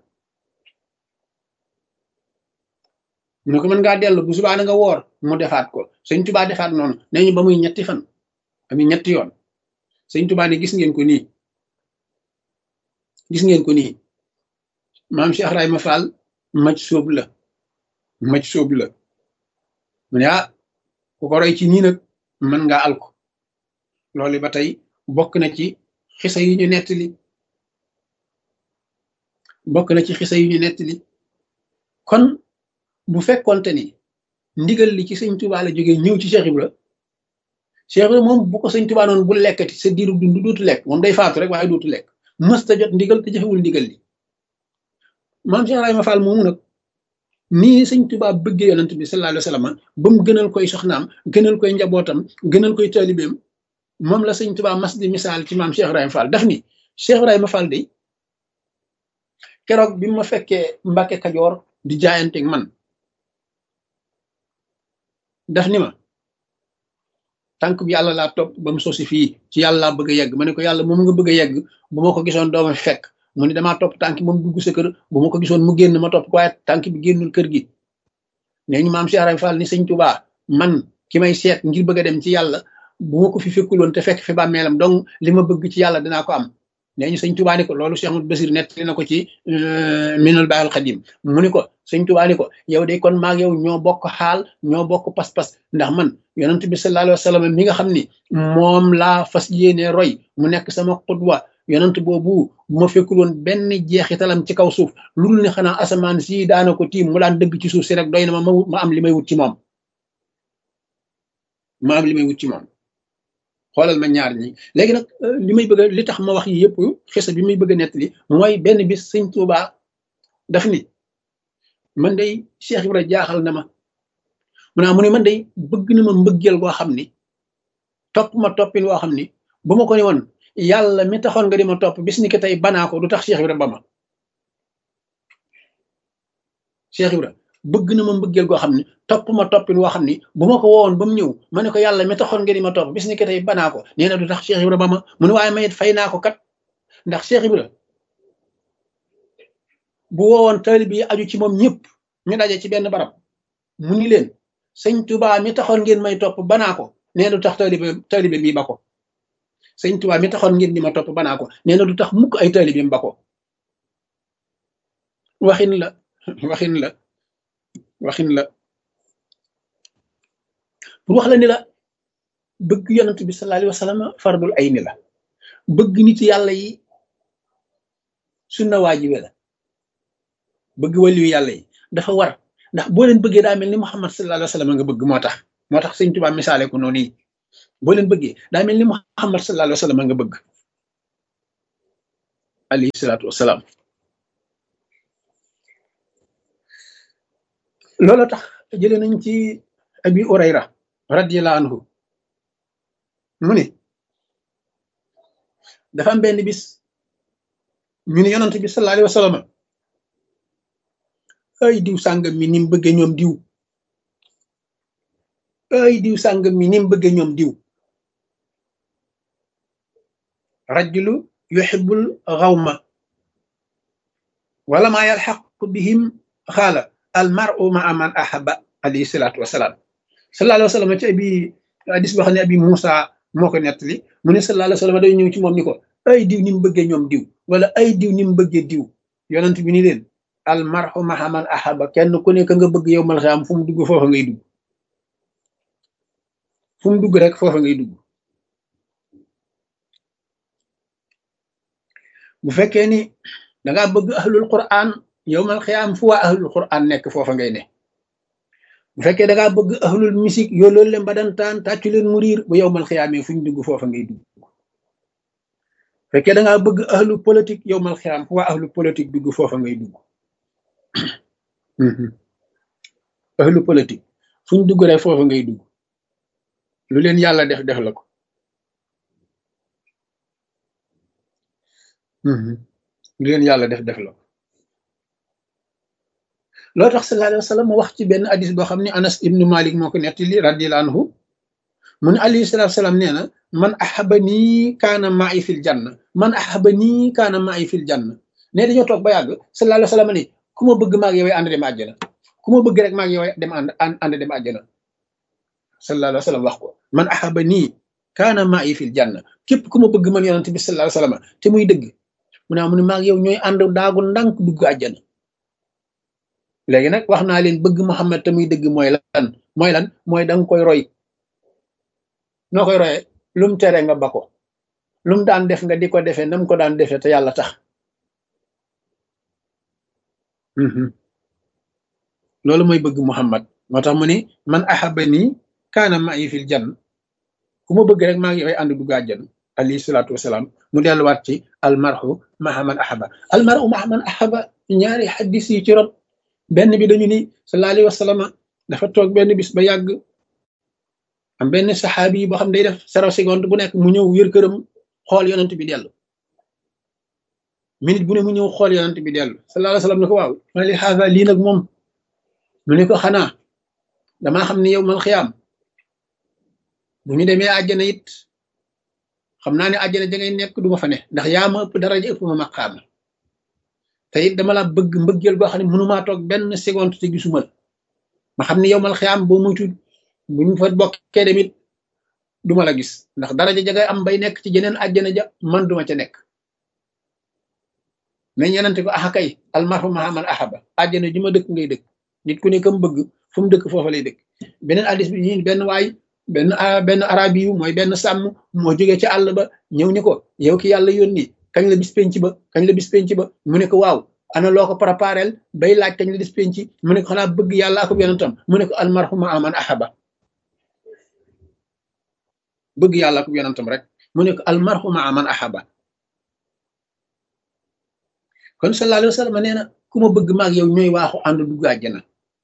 mu ne ko mën ngaa dellu bu subaa na nga woor mu defaat ko sëñ Tuubaa defaat noonu nee ñu ba muy ñetti fan ami ñetti yoon sëñ Tuubaa ne gis ngeen ko nii gis ngeen ko nii maam Cheikh Ibrahima Fall maj sóob la maj sóob la mu ne ah ku ko roy ci nii nag mën ngaa alko loolu ba tey bokk na ci xisa yi ñu nettali bokk na ci xisa yi ñu nettali kon bu fekkonte ni ndigal li ci sëñ Tuubaa la jógee ñëw ci Cheikh Ibra Cheikh Ibra moom bu ko sëñ Tuubaa noonu bu lekkati sa diiru dund dootu lekk moom day faatu rek waaye dootu lekk mës ta jot ndigal te jëfewul ndigal li maam Cheikh Ibrahima Fall moomu nag nii sëñ Tuubaa bëggee yonent bi sallallahu alayhi wa sallam ba mu gënal koy soxnaam gënal koy njabootam gënal koy taalibeem moom la sëñ Tuubaa mas di misaal ci maam Cheikh Ibrahima Fall daf ni Cheikh Ibrahima Fall day keroog bi ma fekkee Mbàkke Kajoor di jaayanteeg man daf ni ma tànk bi yàlla laa topp ba mu sosi fii ci yàlla laa bëgg a yegg ma ne ko yàlla moom nga bëgg a yegg bu ma ko gisoon dooma fi fekk mu ne damaa topp tànk moom dugg sa kër bu ma ko gisoon mu génn ma topp ko waaye tànk bi génnul kër gi nee ñu maam Cheikh Ibrahima Fall ni sëñ Tuubaa man ki may seet ngir bëgg a dem ci yàlla bu ma ko fi fekkuloon te fekk fi bàmmeelam donc li ma bëgg ci yàlla dinaa ko am nee ñu sëñ Tuubaa ni ko loolu Cheikh Ahmadou Basir nettali na ko ci Minanul Baaqil Qadiim mu ni ko sëñ Tuubaa ni ko yow de kon maag yow ñoo bokk xaal ñoo bokk pas-pas ndax man yonent bi sallallahu alayhi wa sallam mi nga xam ni moom laa fas yéene roy mu nekk sama xudwa yonent boobu bu ma fekkul woon benn jeexitalam ci kaw suuf lu dul ne xanaa asamaan si daana ko tiim mu daan dëgg ci suuf si rek doy na ma ma am li may wut ci moom ma am li may wut ci moom xoolal ma ñaar ñi léegi nag li may bëgg a li tax ma wax yi yëpp xisa bi may bëgg a nettali mooy benn bis sëñ Tuubaa daf ni man day Cheikh Ibra jaaxal na ma mu naa mu ne man day bëgg na ma mbëggeel goo xam ni topp ma toppin woo xam ni bu ma ko ni woon yàlla mi taxoon nga di ma topp bis ni ki tey banaa ko du tax Cheikh Ibra ba ma Cheikh Ibra bëgg na ma mbëggeel goo xam ni topp ma toppin woo xam ni bu ma ko woowoon ba mu ñëw ma ne ko yàlla mi taxoon nga di ma topp bis ni ki tey banaa ko nee na du tax Cheikh Ibra ba ma mu ne waaye mayit fay naa ko kat ndax Cheikh Ibra bu woowoon taalib yi aju ci moom ñëpp ñu daje ci benn barab mu ni leen sëñ Tuubaa mi taxoon ngeen may topp banaa ko nee na du tax taalibe taalibe bi ba ko sëñ Tuubaa mi taxoon ngeen di ma topp banaa ko nee na du tax mukk ay taalibeem ba ko waxin la waxin la waxin la pour wax la ni la bëgg yonent bi sallallahu alayhi wa sallam fardul ayni la bëgg nit yàlla yi sunna waajibe la bëgg waliyu yàlla yi dafa war ndax boo leen bëggee daa mel ni Muhammad sallallahu alayhi wa sallam nga bëgg moo tax moo tax sëñ Tuubaa misaale ko noonu yi boo leen bëggee daa mel ni Muhammad sallallahu alayhi wa sallam nga bëgg alayhi salaatu wasalaam. loolu tax jëlee nañ ci abi urayra radiyallahu anhu mu ne dafa am benn bis ñu ne yonent bi sallallahu alayhi wa sallam ay diw sàngam mi ni mu bëggee ñoom diw ay diw sàngam mi ni mu bëggee ñoom diw rajulu yuhibbul ghawma wala ma yalhaq bihim xaala al mar'u ma'a man ahabba alayhi salaatu wasalaam. sallallahu alayhi wa sallam ci abi hadis boo xam ne abi Moussa moo ko nettali mu ne sallallahu alayhi wa sallam day ñëw ci moom ni ko ay diw ni mu bëggee ñoom diw wala ay diw ni mu bëggee diw yonent bi ni leen al mar'u ma'a man ahabba kenn ku nekk nga bëgg yow mal xiyaam fu mu dugg foofa ngay dugg fu mu dugg rek foofa ngay dugg. bu fekkee ni dangaa bëgg ahlul quran yow mal xiyaam fu waa ahlul quran nekk foofa ngay ne. bu fekkee da ngaa bëgg ahlul musique yoo loolu leen ba dantaan tàccu leen mu riir bu yow mal xiyaamee fu ñu dugg foofa ngay dugg. bu fekkee da ngaa bëgg ahlu politique yow mal xiyaam fu waa ahlu politique dugg foofa ngay dugg. ahlu politique fu ñu dugg rek foofa ngay dugg lu leen yàlla def def la ko. lu leen yàlla def def la ko. loo tax sallallahu alayhi wa sallam mu wax ci benn hadis boo xam ne Anas ibnu Malik moo ko nettali radiyallahu anhu mu ne alayhi salaatu salaam nee na man ahabani kaana ma'i fil janna man ahabani kaana ma'i fil janna ne dañoo toog ba yàgg sallallahu alayhi wa sallam ne ku ma bëgg maag yow ànd dem àjjana ku ma bëgg rek maag yow dem ànd ànd dem àjjana sallallahu alayhi wa sallam wax ko man ahabani kaana ma'i fil janna képp ku ma bëgg man yonent bi sallallahu alayhi wa sallam te muy dëgg mu ne mu ne maag yow ñooy ànd daagu ndànk dugg àjjana. léegi nag wax naa leen bëgg Muhammad te muy dëgg mooy lan mooy lan mooy danga koy roy noo koy royee lum tere nga ba ko lum daan def nga di ko defee nam ko daan defee te yàlla tax. loolu mooy bëgg Muhammad moo tax mu ni man ahabani kaana ma'i fil janna ku ma bëgg rek maa ngi yoy ànd dugg àjjana alayhi salaatu wasalaam. mu delluwaat ci almarhu ma'a man ahaba almarhu ma'a man ahaba ñaari xaddis yi ci rot benn bi dañu ni sallallahu alayhi wa sallam dafa toog benn bis ba yàgg am benn saxaabi yi boo xam day def zéro seconde bu nekk mu ñëw yër këram xool yonent bi dellu minute bu ne mu ñëw xool yonent bi dellu sallallahu alayhi wa sallam ne ko waaw ma li xaasa lii nag moom mu ne ko xanaa damaa xam ne yow mal xiyaam bu ñu demee àjjana it xam naa ne àjjana ja ngay nekk du ma fa ne ndax yaa ma ëpp daraja ëpp ma maqaama te it dama la bëgg mbëggeel goo xam ne mënumaa toog benn seconde te gisuma la ma xam ne yow mal xiyaam boo muytu bu ñu fa bokkee demit duma la gis ndax daraja ja ngay am bay nekk ci jeneen àjjana ja man duma ca nekk mais ñenante ko axa kay almarhu ma'a man ahaba àjjana ji ma dëkk ngay dëkk nit ku ne kam bëgg fu mu dëkk foofa lay dëkk. beneen addis bi ñi benn waay benn benn arabi yu mooy benn sàmm moo jógee ci àll ba ñëw ni ko yow ki yàlla yónni kañ la bis penc ba kañ la bis penc ba mu ne ko waaw ana loo ko préparel bay laaj kañ la bis penc mu ne ko xanaa bëgg yàlla ak yonentam mu ne ko almarhu ma'a man ahaba bëgg yàlla ak yonentam rek mu ne ko almarhu ma'a man ahaba. kon sallallahu alayhi wa sallam nee na ku ma bëgg maag yow ñooy waaxu ànd dugg àjjana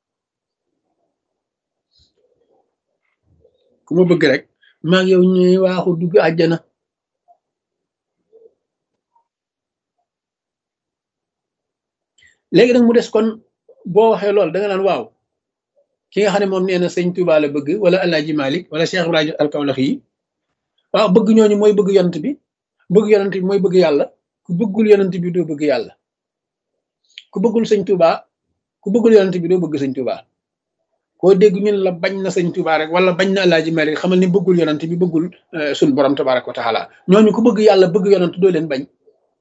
ku ma bëgg rek maag yow ñooy waaxu dugg àjjana. léegi nag mu des kon boo waxee loolu da nga naan waaw ki nga xam ne moom nee na sëñ Touba la bëgg wala El Hadj Malick wala Cheikh Ibrahima al-Kawlaxi yi waaw bëgg ñooñu mooy bëgg yonent bi bëgg yonent bi mooy bëgg yàlla ku bëggul yonent bi doo bëgg yàlla ku bëggul sëñ Touba ku bëggul yonent bi doo bëgg sëñ Touba koo dégg ñun la bañ na sëñ Touba rek wala bañ na El Hadj Malick xamal ni bëggul yonent bi bëggul suñ borom tabaraka wa taala ñooñu ku bëgg yàlla bëgg yonent doo leen bañ.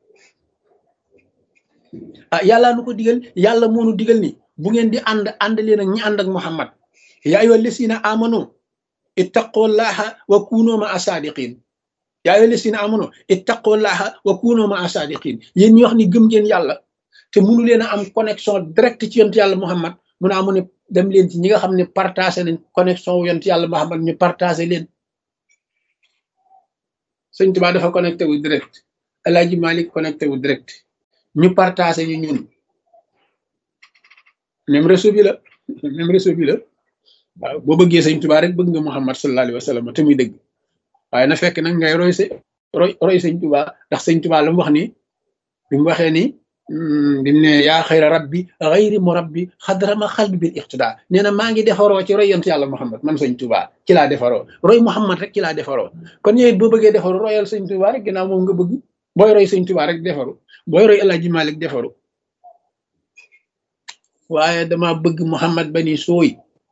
ah yàllaa nu ko digal yàlla moo nu digal ni bu ngeen di ànd ànd leen ak ñi ànd ak Muhammad yaa ayyuha llazina amanu ittaqullaha wa kunu ma'a sadiqin yaa ayyuha llazina amanu ittaqullaha wa kunu ma'a sadiqin yéen ñi wax ni gëm ngeen yàlla te mënu leen a am connexion direct ci yonent yàlla Muhammad mun a amu ne dem leen ci ñi nga xam ne partagé nañ connexion wu yonent yàlla Muhammad ñu partagé leen. Sëñ Tuubaa dafa connecté wu direct Alaaji Malik connecté wu direct ñu partagé ñu ñun même réseau bi la même réseau bi la waaw boo bëggee sëñ Tuubaa rek bëgg nga Muhammad sallallahu alayhi wa sallam te muy dëgg waaye na fekk nag ngay roy sa roy roy sëñ Tuubaa ndax sëñ Tuubaa la mu wax ni bi mu waxee ni bi mu ne yaa xayra rabbi xayri mu rabbi xadrama xalbi bil iqtidaa nee na maa ngi defaroo ci roy yontu yàlla Muhammad man sëñ Tuubaa ci laa defaroo roy Muhammad rek ci laa defaroo kon ñëwit boo bëggee defaru royal sëñ Tuubaa rek ginnaaw moom nga bëgg booy roy sëñ Tuubaa rek defaru booy roy Alaaji Malik defaru waaye dama bëgg Muhammad bani suuy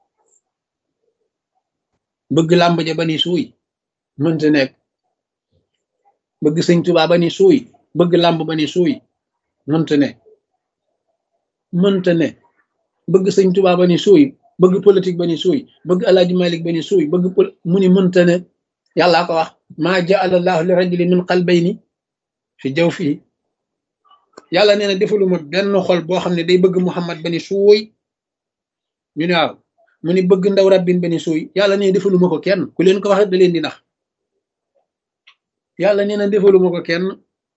bëgg làmb ja bani suuy mënta nekk bëgg sëñ Tuubaa bani suuy bëgg làmb bani suuy mënta ne mënta ne bëgg sëñ Tuubaa bani suuy bëgg politique bani suuy bëgg Alaaji Malik bani suuy bëgg mu ni mënta ne yàllaa ko wax maa ja'ala Allahu li rajulin min qalbayni fi jawfihi yàlla nee na defaluma benn xol boo xam ne day bëgg Muhammad bani suuy ñu ne waaw mu ni bëgg ndaw rabbin bani suuy yàlla nee na defaluma ko kenn ku leen ko wax da leen di nax yàlla nee na defaluma ko kenn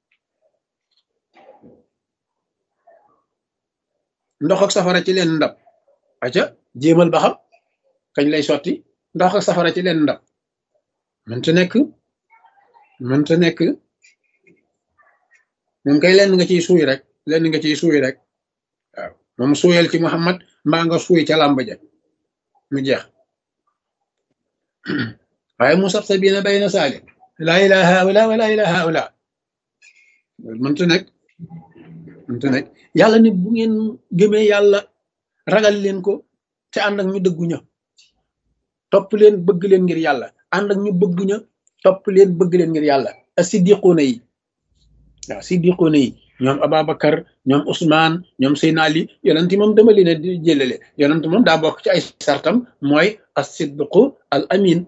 ndox ak safara ci leen ndab aca jéemal ba xam kañ lay sotti ndox ak safara ci leen ndab mënta nekk mënta nekk moom kay lenn nga ciy suuy rek lenn nga ciy suuy rek waaw moom suuyal ci Muhammad mbaa nga suuy ca làmb ja mu jeex waaye mu sab sa biina bayna saali laa ilaha haula wa laa ilaha haula loolu mënta nekk mënta nekk yàlla nit bu ngeen gëmee yàlla ragal leen ko te ànd ak ñu dëggu ña topp leen bëgg leen ngir yàlla ànd ak ñu bëgg ña topp leen bëgg leen ngir yàlla as-siddiquuna yi waaw siddiquuna yi ñoom Ababacar ñoom Ousmane ñoom Seydina Ali yonent moom dama leen a di jëlale yonent moom daa bokk ci ay sartam mooy as-siddiqu al amin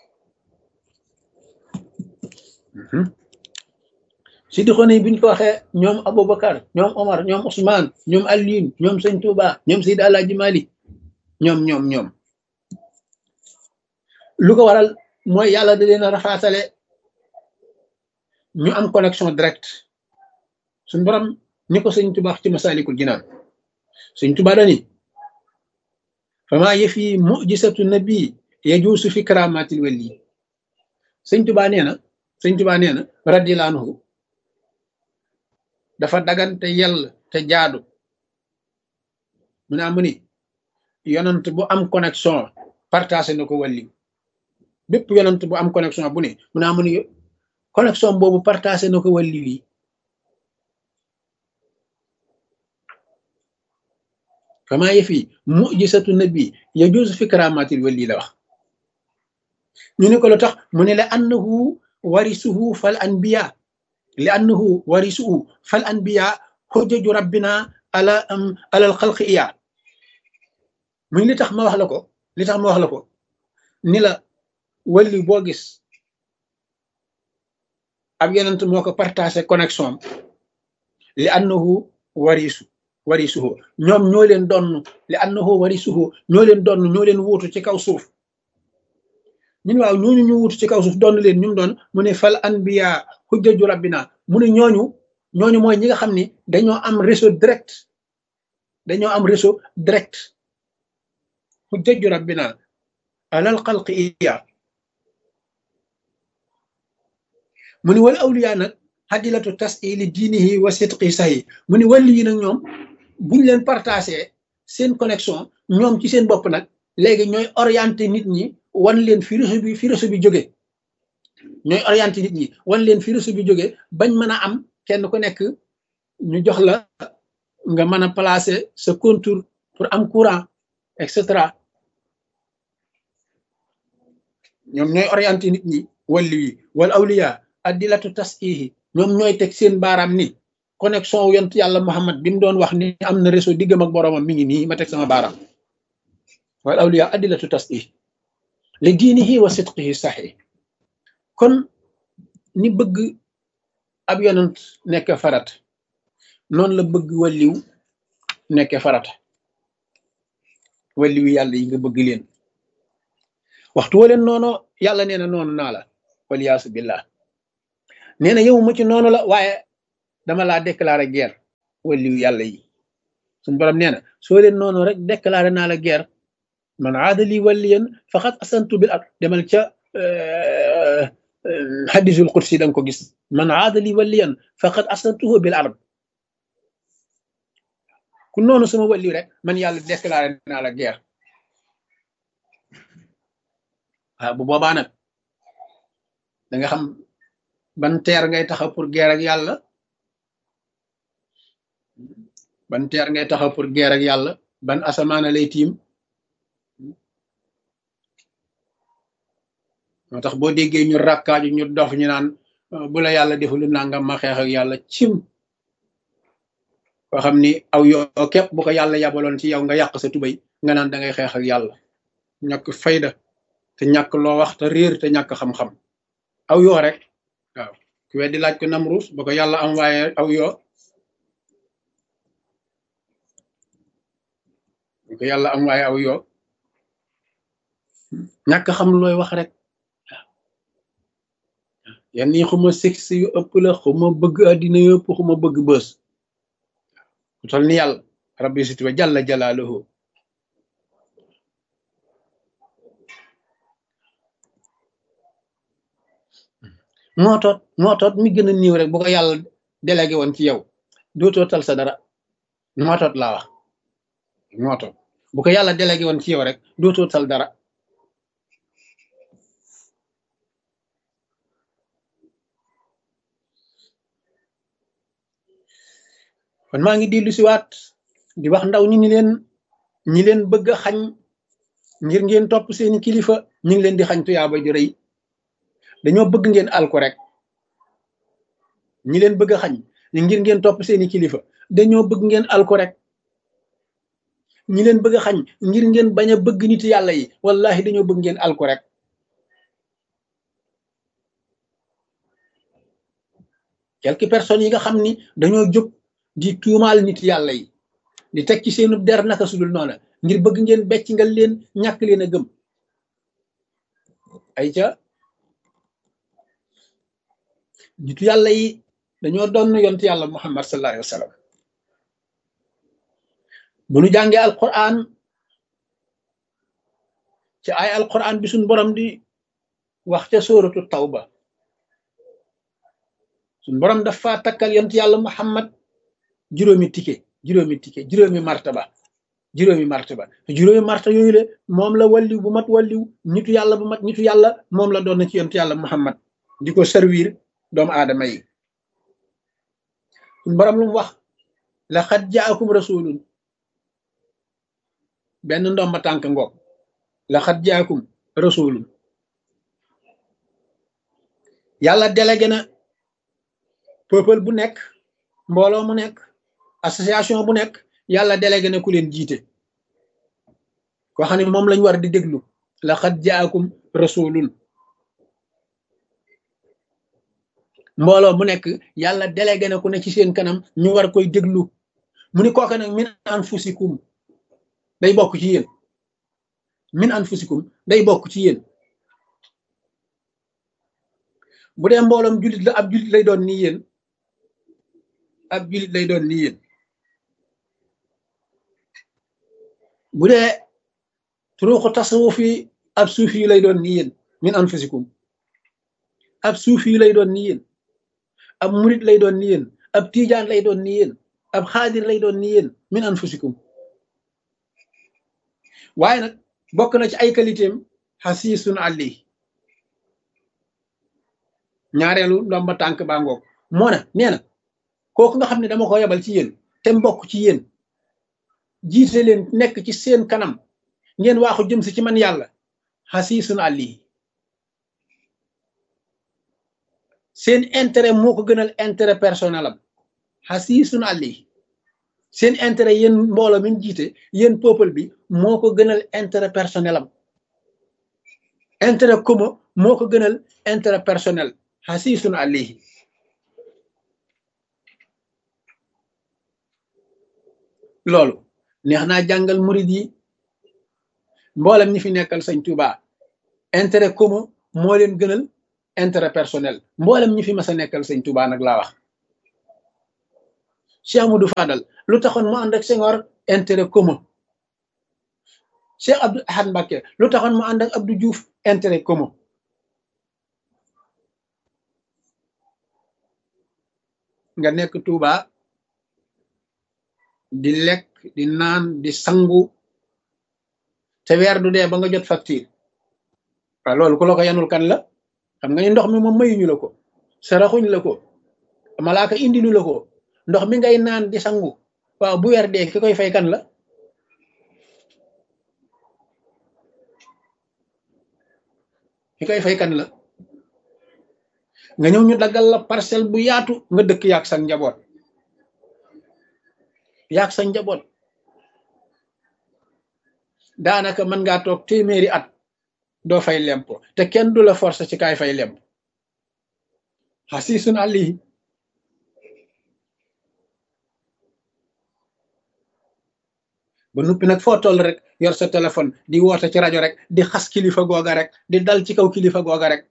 siddiquuna yi buñ ko waxee ñoom Aboubacar ñoom Omar ñoom Ousmane ñoom Alioune ñoom Sëñ Touba ñoom Seydi Alaaji Malik ñoom ñoom ñoom lu ko waral mooy yàlla da leen a rafaatale ñu am connexion direct suñ borom ni ko sëñ Tuubaa ci Masaalikul Jinaan sëñ Tuubaa dani fama yëfi mujisatu nabi yajuusu fi karamatil wali sëñ Tuubaa nee na sëñ Tuubaa nee na radiyallaahu anhu dafa dagante yell te jaadu mu naa mu ni yonant bu am connexion partagé na ko wàlli bépp yonant bu am connexion bu ne mu naa mu ni connexion boobu partagé na ko wàlli wi kama yëfi mujisatu nabi yajuuzu fi karamatil wali la wax ñu ne ko lu tax mu ne la annahu warisuhu fal anbiya li annahu warisuhu fal anbiya hujjaju rabbina ala ala al xalqi iya mu li tax ma wax la ko li tax ma wax la ko ni la wàlli boo gis ab yonent moo ko partagé connexion am li annahu warisu warisuhu ñoom ñoo leen donn li annahu warisuhu ñoo leen donn ñoo leen wuutu ci kaw suuf ñun waaw ñooñu ñu wuutu ci kaw suuf donn leen ñu doon mu ne fal anbiya hujjaju rabbina mu ne ñooñu ñooñu mooy ñi nga xam ni dañoo am réseau direct dañoo am réseau direct hujjaju rabbina alal xalqi iya mu ni wal awliya nag hadilatu tasili diinihi wa sidqi sahi mu ni wàlli yi nag ñoom buñ leen partagé seen connexion ñoom ci seen bopp nag léegi ñooy orienté nit ñi wan leen fi réseau bi fi réseau bi jóge ñooy orienté nit ñi wan leen fi réseau bi jóge bañ mën a am kenn ku nekk ñu jox la nga mën a placer sa contour pour am courant et cetera ñoom ñooy orienté nit ñi wàlli yi wal awliya adilatu tasihi ñoom ñooy teg seen baaraam ni connexion wu yont yàlla Muhammad bi mu doon wax ni am na réseau diggam ak boromam mi ngi nii ma teg sama baaraam wal awliya adilatu tasihi li diinihi wa sidqihi sahi kon ni bëgg ab yonent nekk farat noonu la bëgg wàlliw nekk farat wàlliw yàlla yi nga bëgg leen waxtu wa leen noonu yàlla nee na noonu naa la waliyaasu billah nee na yow mu ci noonu la waaye dama laa déclaré guerre waliyu yàlla yi suñu borom nee na soo leen noonu rek déclaré naa la guerre man aadali waliyan faqad asantu bil ard demal ca hadisul qudsi da nga ko gis man aadali waliyan faqad asantuhu bil ard ku noonu sama waliyu rek man yàlla déclaré naa la guerre waaw bu boobaa nag da nga xam ban teer ngay taxaw pour guerre ak yàlla ban teer ngay taxaw pour guerre ak yàlla ban asamaana lay tiim moo tax boo déggee ñu rakkaaju ñu dof ñu naan bu la yàlla deful nangam ma xeex ak yàlla cim koo xam ni aw yoo képp bu ko yàlla yabaloon ci yow nga yàq sa tubay nga naan da ngay xeex ak yàlla ñàkk fayda te ñàkk loo wax te réer te ñàkk xam-xam aw yoo rek waaw ku weddi laaj ko Namruus ba ko yàlla am waaye aw yoo ba ko yàlla am waaye aw yoo ñàkk xam looy wax rek waaw yan nii xuma sexe yu ëpp la xuma bëgg àddina yu ëpp xuma bëgg bës ku tol ni yàlla rabbi siti wa jalla jalaaluhu moo toot moo toot mi gën a niiw rek bu ko yàlla délégué woon ci yow dootoo tal sa dara moo toot laa wax moo toot bu ko yàlla délégué woon ci yow rek dootoo tal dara kon maa ngi dellu si waat di wax ndaw ñi ni leen ñi leen bëgg a xañ ngir ngeen topp seeni kilifa ñu ngi leen di xañ tuyaaba ju rëy dañoo bëgg ngeen alku rek ñi leen bëgg a xañ ngir ngeen topp seeni kilifa dañoo bëgg ngeen alku rek ñi leen bëgg a xañ ngir ngeen bañ a bëgg nit yàlla yi wallahi dañoo bëgg ngeen alku rek quelques personnes yi nga xam ni dañoo jóg di tuumaal nit yàlla yi di teg ci seenu der naka sudul noona ngir bëgg ngeen becc nga leen ñàkk leen a gëm ay ca nitu yàlla yi dañoo doon yont yàlla muhammad sallallahu alayhi wa sallam bu nu jàngee alquran ci ay alquran bi suñ borom di wax ca sóoratu tawba suñ borom dafa takkal yont yàlla muhammad juróomi tike juróomi tike juróomi martaba juróomi martaba juróomi martaba yooyu le moom la walliw bu mat walliw nitu yàlla bu mat nitu yàlla moom la doon na ci yont yàlla muhammad di ko servir doomu aadama yi suñ borom lu mu wax laqad jaakum rasulun benn ndomba tànk ngoog laqad jaakum rasulun yàlla délégué na peuple bu nekk mbooloo mu nekk association bu nekk yàlla délégué na ku leen jiite koo xam ne moom lañ war di déglu laqad jaakum rasulun mbooloo mu nekk yàlla délégué na ku ne ci seen kanam ñu war koy déglu mu ni kooke nag min anfusikum day bokk ci yéen min anfusikum day bokk ci yéen bu dee mbooloom jullit la ab jullit lay doon nii yéen ab jullit lay doon nii yéen bu dee turuuxu tasawuf yi ab suufi yi lay doon nii yéen min anfusikum ab suufi yi lay doon nii yéen ab murit lay doon ni yéen ab tiijaan lay doon ni yéen ab xaadir lay doon ni yéen min anfusikum waaye nag bokk na ci ay qualité am xasiisun ali ñaareelu ndomba tànk baa ngoog moo na nee na kooku nga xam ne dama ko yebal ci yéen te mbokk ci yéen jiite leen nekk ci seen kanam ngeen waaxu jëm si ci man yàlla xasiisun ali seen intérêt moo ko gënal intérêt personnel am xasiisun ali seen intérêt yéen mbooloo mi jiite yéen peuple bi moo ko gënal intérêt personnel am intérêt commun moo ko gënal intérêt personnel xasiisun ali loolu neex naa jàngal murid yi mboolem ñi fi nekkal sëñ Tuuba intérêt commun moo leen gënal intérêt personnel mboolem ñi fi mas a nekkal sëñ Tuuba nag laa wax Cheikh Amadou Fadal lu taxoon mu ànd ak Senghor intérêt commun. Cheikh Abdou Ahad Mbacké lu taxoon mu ànd ak Abdou Diouf intérêt commun. nga nekk Touba di lekk di naan di sangu te weer du dee ba nga jot facture waaw loolu ku la ko yanul kan la xam nga ni ndox mi moom mayuñu la ko saraxuñ la ko malaaka indilu la ko ndox mi ngay naan di sangu waaw bu weer dee ki koy fay kan la ki koy fay kan la nga ñëw ñu daggal la parcelle bu yaatu nga dëkk yaag sa njaboot yaag sa njaboot daanaka mën ngaa toog téeméeri at doo fay lempo te kenn du la force ci kaay fay lempo xasiisun àlli ba nuppi nag foo toll rek yor sa téléphone di woote ci rajo rek di xas kilifa googa rek di dal ci kaw kilifa googa rek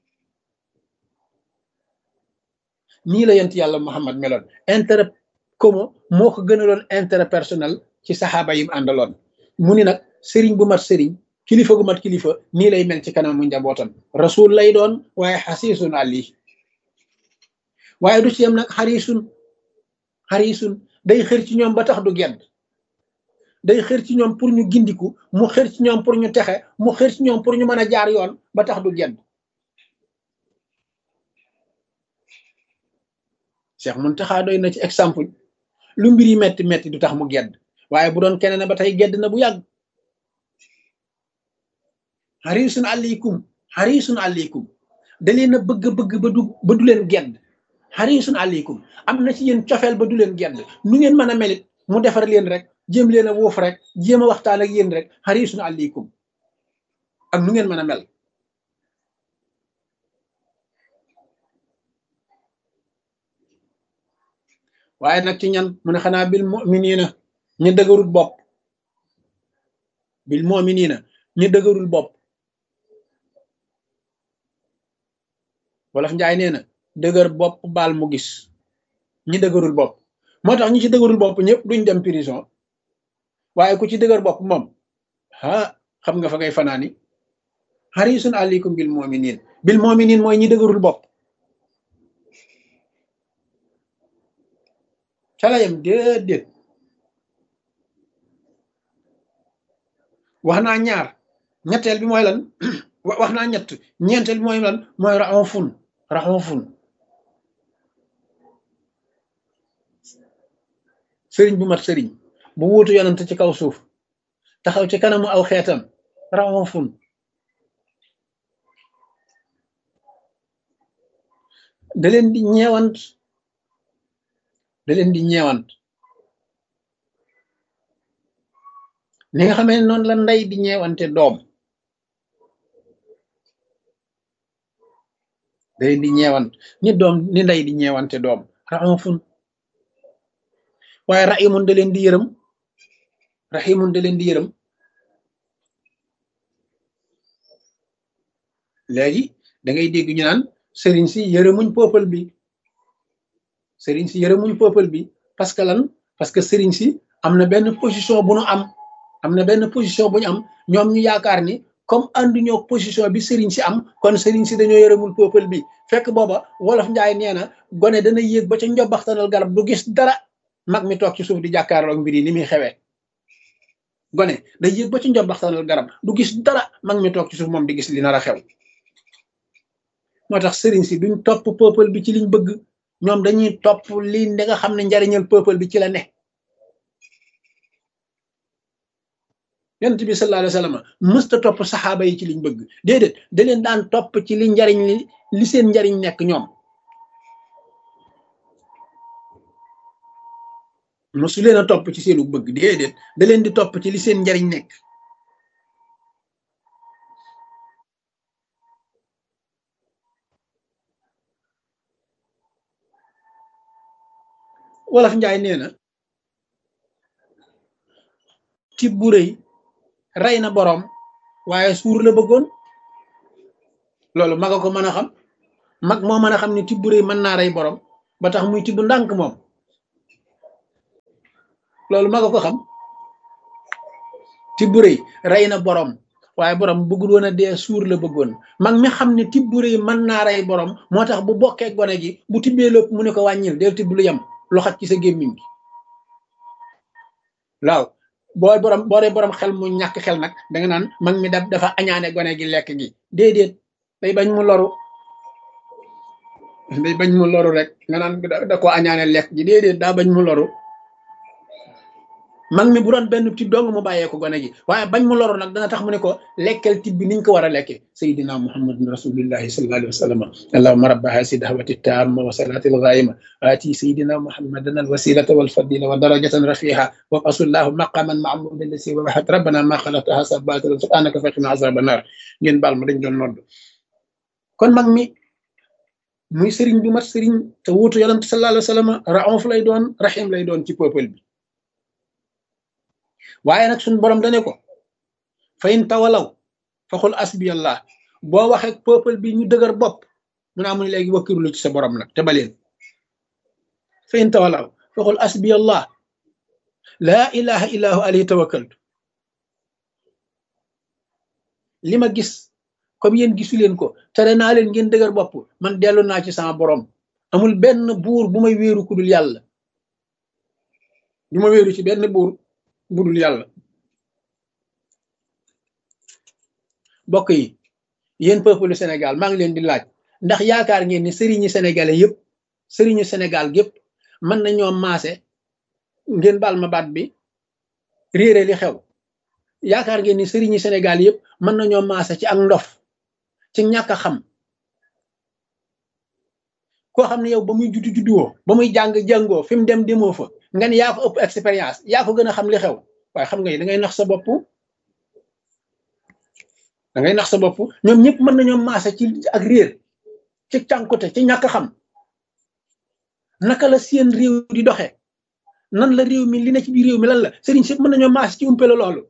nii la yent yàlla Muhammad meloon intérêt commun moo ko gënaloon intérêt personnel ci saxaaba yi mu àndaloon mu ni nag sëriñ bu mat sëriñ kilifa gu mat kilifa nii lay mel ci kanamu njabootam rasul lay doon waaye xasiisun àlli waaye du ci yem nag xarisun xarisun day xër ci ñoom ba tax du gedd day xër ci ñoom pour ñu gindiku mu xër ci ñoom pour ñu texe mu xër ci ñoom pour ñu mën a jaar yoon ba tax du gedd Cheikh Muntaxa doy na ci exemple lu mbir yi metti metti du tax mu gedd waaye bu doon keneen ba tey gedd na bu yàgg xarisun aleykum xarisun aleykum da leen a bëgg-bëgg ba du ba du leen gedd xarisun aleykum am na ci yéen cofeel ba du leen gedd nu ngeen mën a melit mu defar leen rek jéem leen a wuuf rek jéem a waxtaan ak yéen rek xarisun aleykum ak nu ngeen mën a mel waaye nag ci ñan mu ne xanaa bil mu'minina ñu dëgërul bopp bil mu'minina ñu dëgërul bopp wolof njaay nee na dëgër bopp baal mu gis ñi dëgërul bopp moo tax ñi ci dëgërul bopp ñëpp duñ dem prison waaye ku ci dëgër bopp moom ah xam nga fa ngay fanaani harisun aleykum bil mu'minin bil mu'minin mooy ñi dëgërul bopp calayam déedéet wax naa ñaar ñetteel bi mooy lan wax naa ñett ñeenteel bi mooy lan mooy raxonfun raxonfun sëriñ bu mat sëriñ bu wuutu yonent ci kaw suuf taxaw ci kanamu aw xeetam raxonfun da leen di ñeewant da leen di ñeewant ni nga xamee noonu la ndey di ñeewante doom da leen di ñeewant ni doom ni ndey di ñeewante doom raxonfun waaye rahimun da leen di yërëm rahimun da leen di yërëm léegi da ngay dégg ñu naan sëriñ si yërëmuñ peuple bi sëriñ si yërëmuñ peuple bi parce que lan parce que sëriñ si am na benn position bu nu am am na benn position bu ñu am ñoom ñu yaakaar ni comme ànduñoo position bi sëriñ si am kon sëriñ si dañoo yërëmul peuple bi fekk booba wolof njaay nee na gone dana yéeg ba ca njobbaxtanal garab du gis dara mag mi toog ci suuf di jàkkaarloog mbir yi ni muy xewee gone day yéeg ba ci njobbaxtanal garab du gis dara mag mi toog ci suuf moom di gis li nar a xew moo tax sëriñ si duñ topp peuple bi ci liñ bëgg ñoom dañuy topp li da nga xam ne njariñal peuple bi ci la ne yonent bi sallallahu alayhi wa sallam mësta topp saxaaba yi ci liñ bëgg déedéet da leen daan topp ci li njariñ li li seen njariñ nekk ñoom mosu leen a topp ci seenu bëgg déedéet da leen di topp ci li seen njariñ nekk wolof njaay nee na tibb bu rëy rey na boroom waaye suur la bëggoon loolu maga ko mën a xam mag moo mën a xam ni tibb bu rëy mën naa rey boroom ba tax muy tibb ndànk moom loolu ma nga ko xam tibb rëy rey na borom waaye borom bëggul woon a dee suur la bëggoon mag mi xam ne tibb rëy mën naa rey borom moo tax bu bokkee gone gi bu tibbee lépp mu ne ko wàññil del tibb lu yem lu xat ci sa gémmiñ gi waaw boo borom boo dee borom xel mu ñàkk xel nag danga naan mag mi da dafa añaane gone gi lekk gi déedéet day bañ mu loru day bañ mu loru rek nga naan da ko añaane lekk gi déedéet daa bañ mu loru mag mi bu doon benn tib dong mu bàyyee ko gone gi waaye bañ mu loru nag dana tax mu ne ko lekkal tib bi niñ ko war a lekke sayidina muhammadun rasulillahi sallallahu alayhi wa sallam allahumma rabba hasi dahwati tamma wa salati alghaima ati sayidina muhammadan alwasilata walfadila wa darajatan rafiha wa qasullahu maqaman mahmudan lasi wa wahat rabbana ma khalaqta hasa batila subhanaka faqina azaban nar ngeen baal ma dañ doon nodd kon mag mi muy sëriñ bu mat sëriñ te wuutu yonent sallallahu alayhi wa sallam raouf lay doon rahim lay doon ci peuple bi waaye nag suñ borom dane ko fa in tawalaw faxul asbiyallah boo waxee peuple bi ñu dëgër bopp mu naa mu ne léegi wakkirlu ci sa borom nag te baleen fa in tawalaw faxul asbiyallah laa ilaha illahu alayhi tawakkaltu li ma gis comme yéen gisu leen ko tere naa leen ngeen dëgër bopp man dellu naa ci sama borom amul benn buur bu may wéeru ku dul yàlla du ma wéeru ci benn buur budul yàlla bokk yi yéen peuple Sénégal maa ngi leen di laaj ndax yaakaar ngeen ni sëriñi sénégalais yëpp sëriñu Sénégal gépp mën nañoo maase ngeen baal ma baat bi réere li xew yaakaar ngeen ni sëriñi Sénégal yëpp mën nañoo maase ci ak ndof ci ñàkk a xam koo xam ne yow ba muy juddu judduwoo ba muy jàng jàngoo fi mu dem demoo fa nga ni yaa ko ëpp expérience yaa ko gën a xam li xew waaye xam nga da ngay nax sa bopp da ngay nax sa bopp ñoom ñëpp mën nañoo maase ci ak réer ci cànkute ci ñàkk xam naka la seen réew di doxe nan la réew mi li na ci biir réew mi lan la sëriñ si mën nañoo maase ci umpale loolu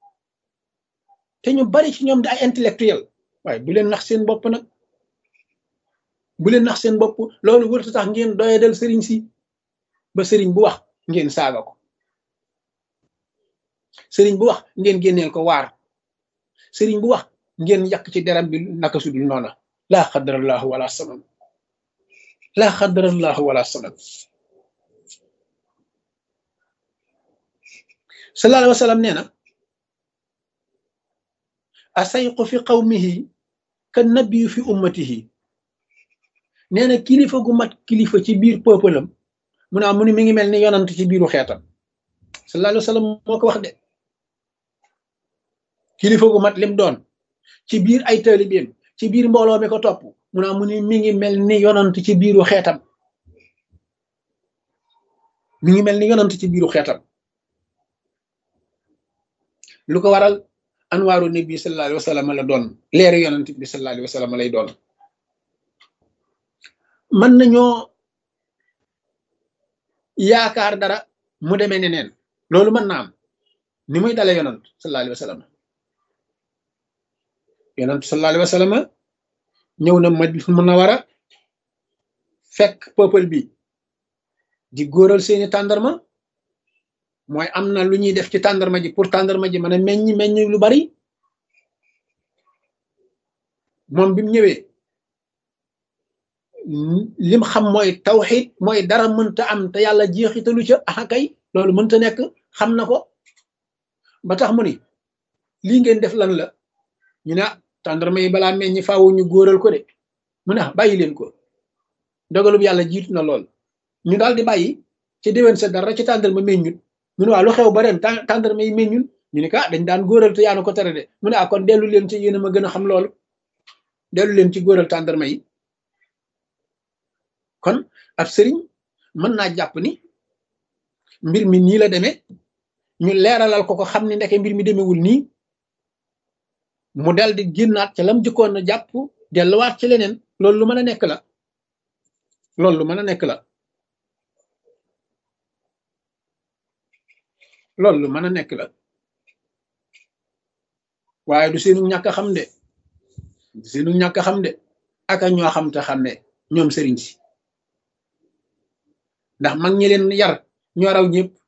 te ñu bari ci ñoom di ay intellectuel waaye bu leen nax seen bopp nag bu leen nax seen bopp loolu wërta tax ngeen doyadal sëriñ si ba sëriñ bu wax ngeen saaga ko sëriñ bu wax ngeen génneel ko waar sëriñ bu wax ngeen yàq ci deram bi naka sudul noona laa xadarallahu wala sanam laa xadarallahu wala sanam sallallahu alayhi wa sallam nee na asayqu fi qawmihi ka nabiyu fi ummatihi nee na kilifa gu mat kilifa ci biir peuple am mu naa mu ni mi ngi mel ni yonant ci biiru xeetam sallallahu alayhi wa sallam moo ko wax de kilifa gu mat lim doon ci biir ay taalibeem ci biir mbooloo mi ko topp mu naa mu ni mi ngi mel ni yonant ci biiru xeetam mi ngi mel ni yonant ci biiru xeetam lu ko waral anwaaru nabi sallallahu alayhi wa sallam la doon leeri yonant bi sallallahu alayhi wa sallam lay doon mën nañoo yaakaar dara mu demee neneen loolu mën na am ni muy dale yonant sallallahu alayhi wa sallam yonant sallallahu alayhi wa sallam ñëw na Madina Munawara fekk peuple bi di góoral seeni tàndarma mooy am na lu ñuy def ci tàndarma ji pour tàndarma ji mën a meññ meññ lu bari moom bi mu ñëwee lim xam mooy tawxid mooy dara mënta am te yàlla jeexitalu ca axa kay loolu mënta nekk xam na ko ba tax mu ni lii ngeen def lan la ñu ne tàndarma yi balaa meññi faawu ñu góoral ko de mu ne bàyyi leen ko dogalub yàlla jiitu na lool ñu daal di bàyyi ci déwén sa dara ci tàndarma meññut mu ne waa lu xew ba ren tàndarma yi meññul ñu ne ka dañ daan góoral te yaanu ko tere de mu ne ah kon dellu leen ci yéen a ma gën a xam loolu dellu leen ci góoral tàndarma yi kon ab sëriñ mën naa jàpp ni mbir mi nii la demee ñu leeralal ko ko xam ni ndeke mbir mi demewul nii mu dal di génnaat ca lam jëkkoon na jàpp delluwaat ci leneen loolu lu mën a nekk la loolu lu mën a nekk la loolu lu mën a nekk la waaye du seenu ñàkk a xam de du seenu ñàkk a xam de aka ñoo xam te xam ne ñoom sëriñ si ndax mag ñi leen yar ñoo raw ñëpp